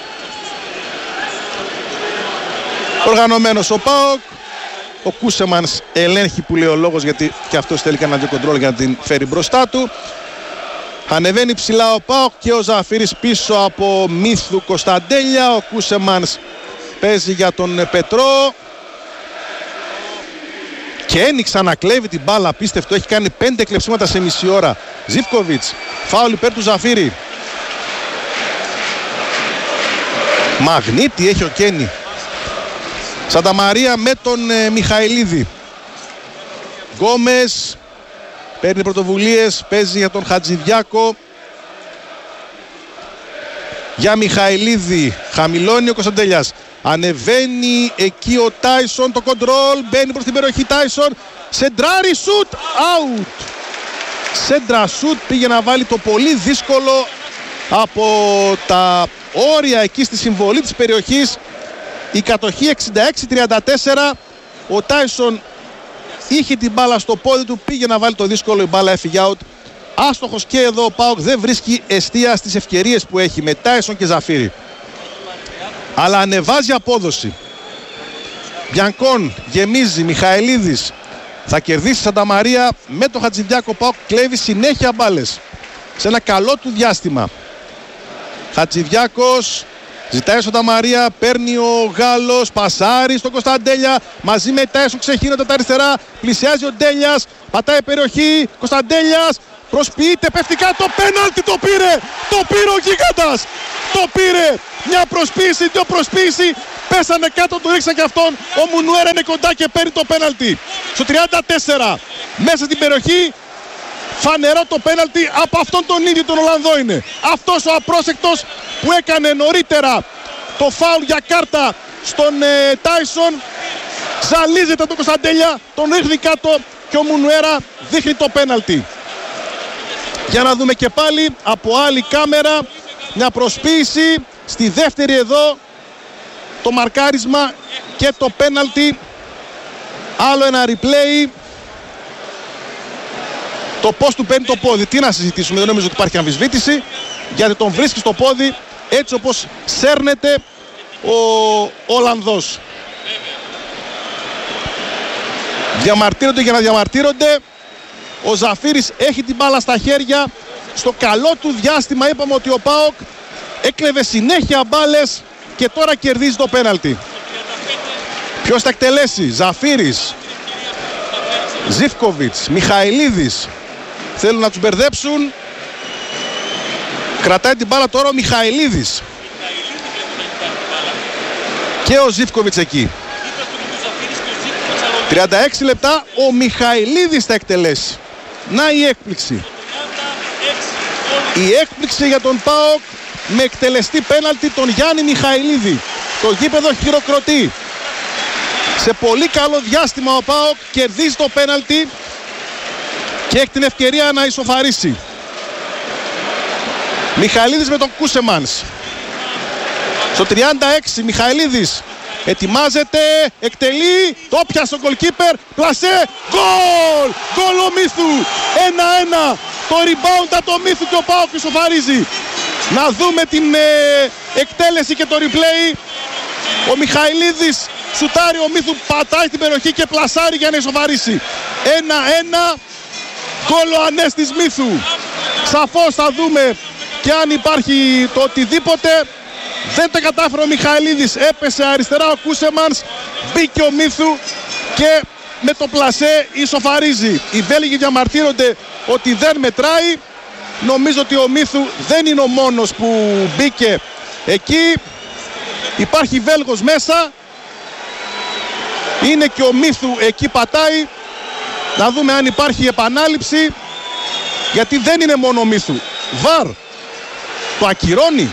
S4: Οργανωμένος ο ΠΑΟΚ. Ο Κούσεμανς ελέγχει που λέει ο λόγος, γιατί και αυτός θέλει κανένα δύο κοντρόλ για να την φέρει μπροστά του. Ανεβαίνει ψηλά ο ΠΑΟΚ και ο Ζαφύρης πίσω από Μίθου Κωνσταντέλια. Ο Κούσεμανς παίζει για τον Πετρό. Και ένιξα να κλέβει την μπάλα, απίστευτο. Έχει κάνει 5 κλεψίματα σε μισή ώρα. Ζίβκοβιτς, φάουλ υπέρ του Ζαφύρη. Μαγνήτη έχει ο Κένι. Σανταμαρία με τον Μιχαηλίδη. Γκόμες παίρνει πρωτοβουλίες, παίζει για τον Χατζηδιάκο. Για Μιχαηλίδη, χαμηλώνει ο Κωνσταντέλιας. Ανεβαίνει εκεί ο Τάισον, το κοντρόλ, μπαίνει προς την περιοχή Τάισον. Σεντράρι, σουτ, out. Σέντρα σουτ, πήγε να βάλει το πολύ δύσκολο από τα όρια εκεί στη συμβολή της περιοχής. Η κατοχή 66-34. Ο Τάισον είχε την μπάλα στο πόδι του, πήγε να βάλει το δύσκολο, η μπάλα έφυγε out. Άστοχος και εδώ ο ΠΑΟΚ δεν βρίσκει εστία στις ευκαιρίες που έχει με Τάισον και Ζαφύρη. Αλλά ανεβάζει απόδοση. Μπιανκόν γεμίζει, Μιχαηλίδης θα κερδίσει Σανταμαρία με τον Χατζηδιάκο. ΠΑΟΚ κλέβει συνέχεια μπάλες σε ένα καλό του διάστημα. Χατζηδιάκος ζητάει Σανταμαρία, παίρνει ο Γάλλος, πασάρει στον Κωνσταντέλια μαζί με Τάισον, ξεχύνονται τα αριστερά, πλησιάζει ο Ντέλιας, πατάει περιοχή, Κωνσταντέλιας, Προσποιείται, πέφτει κάτω, πέναλτι, το πήρε! Το πήρε ο γίγαντας! Το πήρε! Μια προσποίηση, δύο προσποίηση, πέσανε κάτω, το ρίξαν και αυτόν. Ο Μουνουέρα είναι κοντά και παίρνει το πέναλτι. Στο 34, μέσα στην περιοχή, φανερό το πέναλτι από αυτόν τον ίδιο τον Ολλανδό είναι. Αυτός ο απρόσεκτος που έκανε νωρίτερα το φάουλ για κάρτα στον Τάισον. Ζαλίζεται τον Κωνσταντέλια, τον ρίχνει κάτω και ο Μουνουέρα δείχνει το πέναλτι. Για να δούμε και πάλι από άλλη κάμερα μια προσποίηση. Στη δεύτερη εδώ το μαρκάρισμα και το πέναλτι. Άλλο ένα replay. Το πώς του παίρνει το πόδι. Τι να συζητήσουμε, δεν νομίζω ότι υπάρχει αμφισβήτηση. Γιατί τον βρίσκει στο πόδι έτσι όπως σέρνεται ο Ολλανδός. Διαμαρτύρονται για να διαμαρτύρονται. Ο Ζαφύρης έχει την μπάλα στα χέρια. Στο καλό του διάστημα είπαμε ότι ο ΠΑΟΚ έκλεβε συνέχεια μπάλες και τώρα κερδίζει το πέναλτι. Ποιος θα εκτελέσει? Ζαφύρης, Ζίβκοβιτς, Μιχαηλίδης. Θέλουν να τους μπερδέψουν. Κρατάει την μπάλα τώρα ο Μιχαηλίδης. Και ο Ζίβκοβιτς εκεί. 36 λεπτά ο Μιχαηλίδης θα εκτελέσει. Να η έκπληξη. Η έκπληξη για τον ΠΑΟΚ με εκτελεστή πέναλτι τον Γιάννη Μιχαηλίδη. Το γήπεδο χειροκροτεί. Σε πολύ καλό διάστημα ο ΠΑΟΚ κερδίζει το πέναλτι και έχει την ευκαιρία να ισοφαρίσει. Μιχαηλίδης με τον Κούσεμανς. Στο 36 Μιχαηλίδης ετοιμάζεται, εκτελεί, το πιάσε ο γκολκίπερ, πλασέ, γκολ! Γκολ ο Μίθου, 1-1, το rebound από το Μίθου και ο ΠΑΟΚ ισοφαρίζει. Να δούμε την εκτέλεση και το replay. Ο Μιχαηλίδης σουτάρει, ο Μίθου πατάει την περιοχή και πλασάρει για να ισοφαρίσει. 1-1, γκολ ο Ανέστης Μίθου. Σαφώς θα δούμε και αν υπάρχει το οτιδήποτε. Δεν τα κατάφερε ο Μιχαηλίδης, έπεσε αριστερά ο Κούσεμανς, μπήκε ο Μίθου και με το πλασέ ισοφαρίζει. Οι Βέλγοι διαμαρτύρονται ότι δεν μετράει. Νομίζω ότι ο Μίθου δεν είναι ο μόνος που μπήκε εκεί. Υπάρχει Βέλγος μέσα. Είναι και ο Μίθου εκεί, πατάει. Να δούμε αν υπάρχει επανάληψη. Γιατί δεν είναι μόνο ο Μίθου. Βαρ. Το ακυρώνει.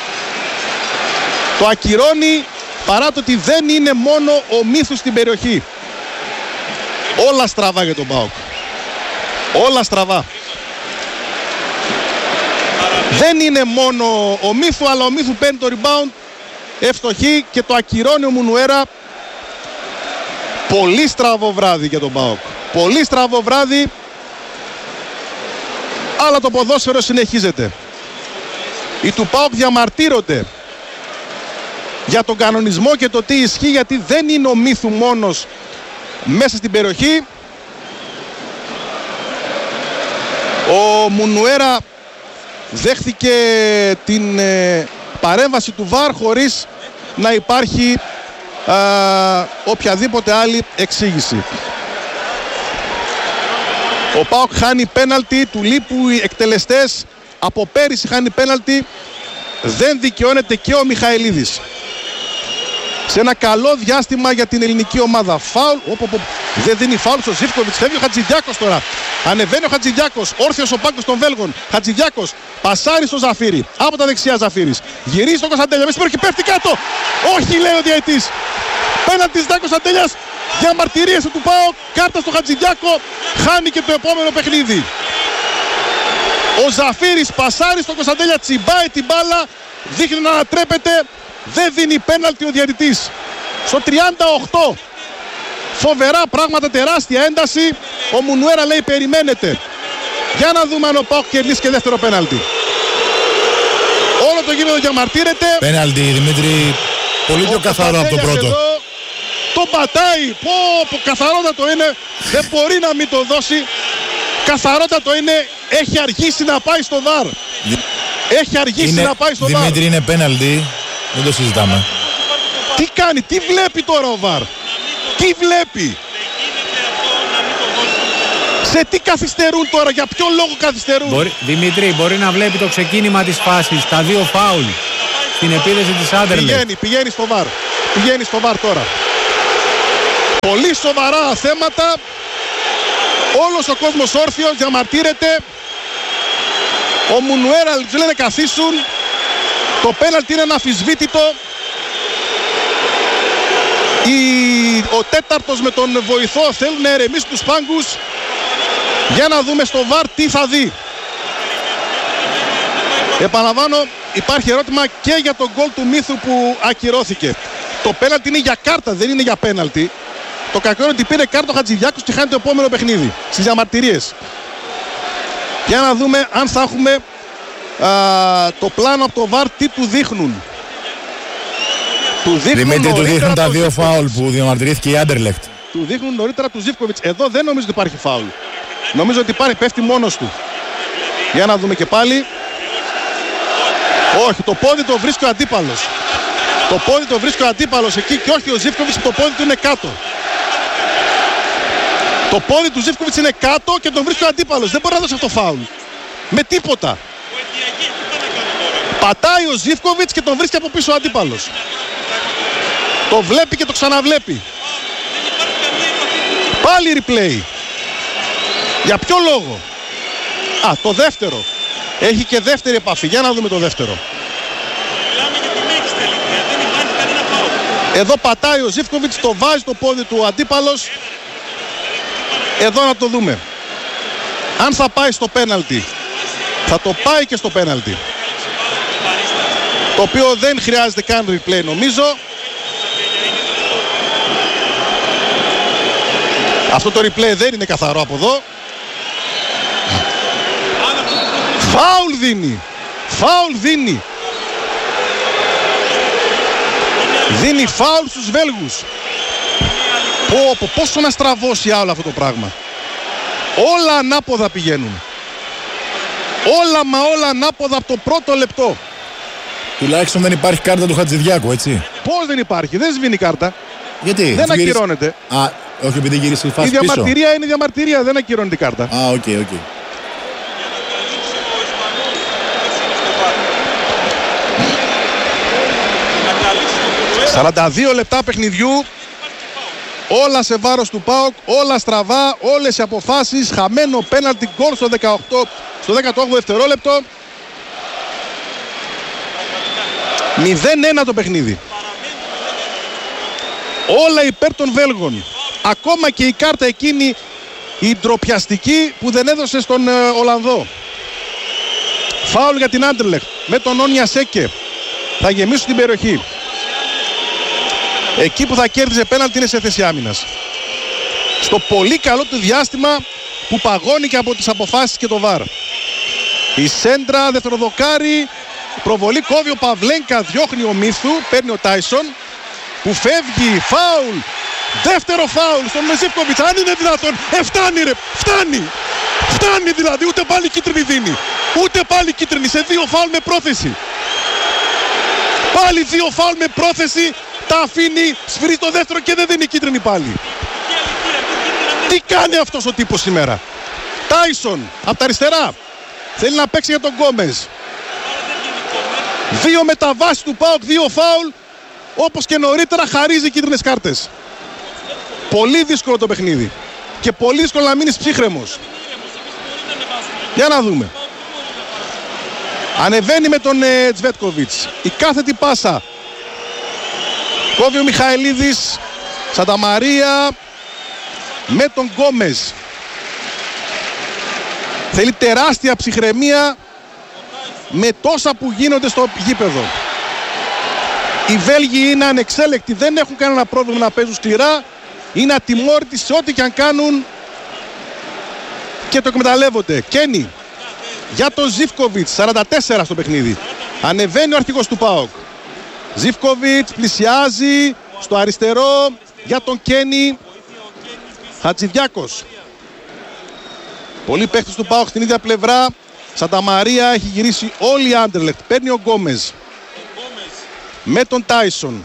S4: Το ακυρώνει παρά το ότι δεν είναι μόνο ο Μίθου στην περιοχή. Όλα στραβά για τον ΠΑΟΚ. Όλα στραβά. Δεν είναι μόνο ο Μίθου, αλλά ο Μίθου παίρνει το rebound. Ευστοχή και το ακυρώνει ο Μουνουέρα. Πολύ στραβό βράδυ για τον ΠΑΟΚ. Πολύ στραβό βράδυ. Αλλά το ποδόσφαιρο συνεχίζεται. Οι του ΠΑΟΚ διαμαρτύρονται για τον κανονισμό και το τι ισχύει, γιατί δεν είναι ο Μίθου μόνος μέσα στην περιοχή. Ο Μουνουέρα δέχθηκε την παρέμβαση του ΒΑΡ χωρίς να υπάρχει οποιαδήποτε άλλη εξήγηση. Ο ΠΑΟΚ χάνει πέναλτι, του λείπουν οι εκτελεστές. Από πέρυσι χάνει πέναλτι. Δεν δικαιώνεται και ο Μιχαηλίδης. Σε ένα καλό διάστημα για την ελληνική ομάδα. Φάουλ, δεν δίνει φάουλ στο Ζίβκοβιτς. Φεύγει ο Χατζηδιάκος τώρα. Ανεβαίνει ο Χατζηδιάκος. Όρθιος ο πάγκος των Βέλγων. Χατζηδιάκος πασάρει στο Ζαφύρι. Από τα δεξιά Ζαφύρης. Γυρίζει στον Κωνσταντέλια. Μέσα και πέφτει κάτω. Όχι, λέει ο διαιτής. Πέναλτι ζητάει Κωνσταντέλιας. Διαμαρτυρίες του ΠΑΟΚ. Κάρτα στο Χατζηδιάκο. Χάνει και το επόμενο παιχνίδι. Ο Ζαφύρης πασάρει στον Κωνσταντέλια. Τσιμπάει την μπάλα. Δείχνει να ανατρέπεται. Δεν δίνει πέναλτι ο διαιτητής. Στο 38. Φοβερά πράγματα, τεράστια ένταση. Ο Μουνουέρα λέει περιμένετε. Για να δούμε αν ο ΠΑΟΚ κερδίσει και δεύτερο πέναλτι. Όλο το γήπεδο διαμαρτύρεται.
S3: Πέναλτι, Δημήτρη, πολύ πιο καθαρό από το πρώτο. Εδώ,
S4: το πατάει. Πω, καθαρότατο είναι. Δεν μπορεί να μην το δώσει. Καθαρότατο είναι. Έχει αργήσει να πάει στο ΒΑΡ. Έχει αργήσει να πάει στο ΒΑΡ.
S3: Δημήτρη, είναι πέναλτι. Δεν το συζητάμε.
S4: Τι κάνει, τι βλέπει τώρα ο ΒΑΡ? Τι βλέπει? Σε τι καθυστερούν τώρα, για ποιο λόγο καθυστερούν?
S2: Δημήτρη, μπορεί να βλέπει το ξεκίνημα της φάσης, τα δύο φάουλ στην επίδεση της Άντερλεχτ.
S4: Πηγαίνει στο VAR. Πηγαίνει στο VAR τώρα. Πολύ σοβαρά θέματα. Όλος ο κόσμος όρθιος διαμαρτύρεται. Ο Μουνουέρα τους λένε καθίσουν. Το πέναλτι είναι αναμφισβήτητο. Ο τέταρτος με τον βοηθό θέλουν να ερεμήσουν τους πάγκους. Για να δούμε στο VAR τι θα δει. Επαναλαμβάνω, υπάρχει ερώτημα και για τον γκολ του Μύθου που ακυρώθηκε. Το πέναλτι είναι για κάρτα, δεν είναι για πέναλτι. Το κακό είναι ότι πήρε κάρτα ο Χατζηδιάκος και χάνει το επόμενο παιχνίδι στις διαμαρτυρίες. Για να δούμε αν θα έχουμε το πλάνο από το VAR τι του δείχνουν.
S3: Δημήτρη, του δείχνουν τα δύο φάουλ που διαμαρτυρήθηκε η Άντερλεχτ.
S4: Του δείχνουν νωρίτερα του Ζίβκοβιτς. Εδώ δεν νομίζω ότι υπάρχει φάουλ. Νομίζω ότι πέφτει μόνος του. Για να δούμε και πάλι. Όχι, το πόδι το βρίσκει ο αντίπαλος. Το πόδι το βρίσκει ο αντίπαλος εκεί και όχι ο Ζίβκοβιτς που το πόδι του είναι κάτω. Το πόδι του Ζίβκοβιτς είναι κάτω και τον βρίσκει ο αντίπαλος. Δεν μπορεί να δώσει αυτό φάουλ. Με τίποτα. Πατάει ο Ζίβκοβιτς και τον βρίσκει από πίσω ο αντίπαλος. Το βλέπει και το ξαναβλέπει. Πάλι replay. Για ποιο λόγο? Το δεύτερο. Έχει και δεύτερη επαφή. Για να δούμε το δεύτερο. Εδώ πατάει ο Ζίβκοβιτς, το βάζει το πόδι του ο αντίπαλος. Εδώ να το δούμε. Αν θα πάει στο πέναλτι, θα το πάει και στο πέναλτι. Το οποίο δεν χρειάζεται καν replay νομίζω. Αυτό το replay δεν είναι καθαρό από εδώ. Φάουλ δίνει. Φάουλ δίνει. Δίνει φάουλ στους Βέλγους. Πόσο να στραβώσει άλλο αυτό το πράγμα. Όλα ανάποδα πηγαίνουν. Όλα μα όλα ανάποδα από το πρώτο λεπτό.
S3: Τουλάχιστον δεν υπάρχει κάρτα του Χατζηδιάκου, έτσι.
S4: Πώς δεν υπάρχει? Δεν σβήνει κάρτα.
S3: Γιατί?
S4: Δεν ακυρώνεται.
S3: Όχι επειδή γύρισε η φάση
S4: πίσω. Η διαμαρτυρία είναι διαμαρτυρία, δεν ακυρώνεται η κάρτα.
S3: Οκ.
S4: 42 λεπτά παιχνιδιού. Όλα σε βάρος του ΠΑΟΚ, όλα στραβά, όλες οι αποφάσεις. Χαμένο πέναλτι γκολ στο 18ο δευτερόλεπτο. 0-1 το παιχνίδι. Όλα υπέρ των Βέλγων. Ακόμα και η κάρτα εκείνη η ντροπιαστική που δεν έδωσε στον Ολλανδό. Φάουλ για την Άντερλεχτ με τον Όνια Σέκε. Θα γεμίσουν την περιοχή. Εκεί που θα κέρδιζε πέναλτι είναι σε θέση άμυνας. Στο πολύ καλό του διάστημα που παγώνει και από τις αποφάσεις και το VAR. Η σέντρα δευτεροδοκάρι. Προβολή κόβει ο Παυλένκα, διώχνει ο Μύθου, παίρνει ο Τάισον που φεύγει, φάουλ. Δεύτερο φάουλ στον Ζίβκοβιτς, αν είναι δυνατόν. Φτάνει ρε, φτάνει. Φτάνει δηλαδή, ούτε πάλι κίτρινη δίνει. Ούτε πάλι κίτρινη, σε δύο φάουλ με πρόθεση. Πάλι δύο φάουλ με πρόθεση, τα αφήνει, σφυρίζει το δεύτερο και δεν δίνει κίτρινη πάλι. Τι κάνει αυτός ο τύπος σήμερα? Τάισον, από τα αριστερά. Θέλει να παίξει για τον Γκόμεζ. Δύο μεταβάσεις του ΠΑΟΚ, δύο φάουλ. Όπως και νωρίτερα χαρίζει κίτρινες κάρτες. Πολύ δύσκολο το παιχνίδι. Και πολύ δύσκολο να μείνεις ψύχρεμος. Για να δούμε. Ανεβαίνει με τον Τσβέτκοβιτς. Η κάθετη πάσα. Κόβει ο Μιχαηλίδης. Σανταμαρία. Με τον Γκόμεζ. Θέλει τεράστια ψυχραιμία με τόσα που γίνονται στο γήπεδο. Οι Βέλγοι είναι ανεξέλεκτοι, δεν έχουν κανένα πρόβλημα να παίζουν σκληρά. Είναι ατιμόρυτοι σε ό,τι και αν κάνουν και το εκμεταλλεύονται. Κένι για τον Ζίβκοβιτς, 44 στο παιχνίδι. Ανεβαίνει ο αρχηγός του ΠΑΟΚ. Ζίβκοβιτς πλησιάζει στο αριστερό για τον Κένι. Χατζηδιάκος. Πολλοί παίχτες του ΠΑΟΚ στην ίδια πλευρά. Σανταμαρία, έχει γυρίσει όλη η Άντερλεχτ. Παίρνει ο Γκόμεζ με τον Τάισον.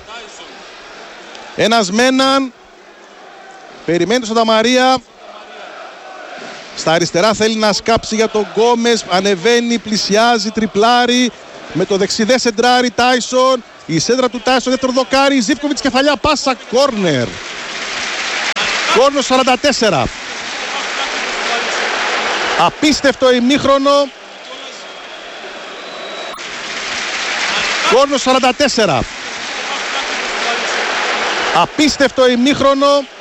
S4: Ένας με έναν. Περιμένει τον Σανταμαρία. Στα αριστερά θέλει να σκάψει για τον Γκόμες. Ανεβαίνει, πλησιάζει, τριπλάρει. Με το δεξιδέ σεντράρι Τάισον. Η σέντρα του Τάισον, δεύτερο δοκάρι. Ζίβκοβιτς κεφαλιά, πάσα, κόρνερ. Κόρνερ 44. Απίστευτο ημίχρονο. Κόρνερ 44. Απίστευτο ημίχρονο.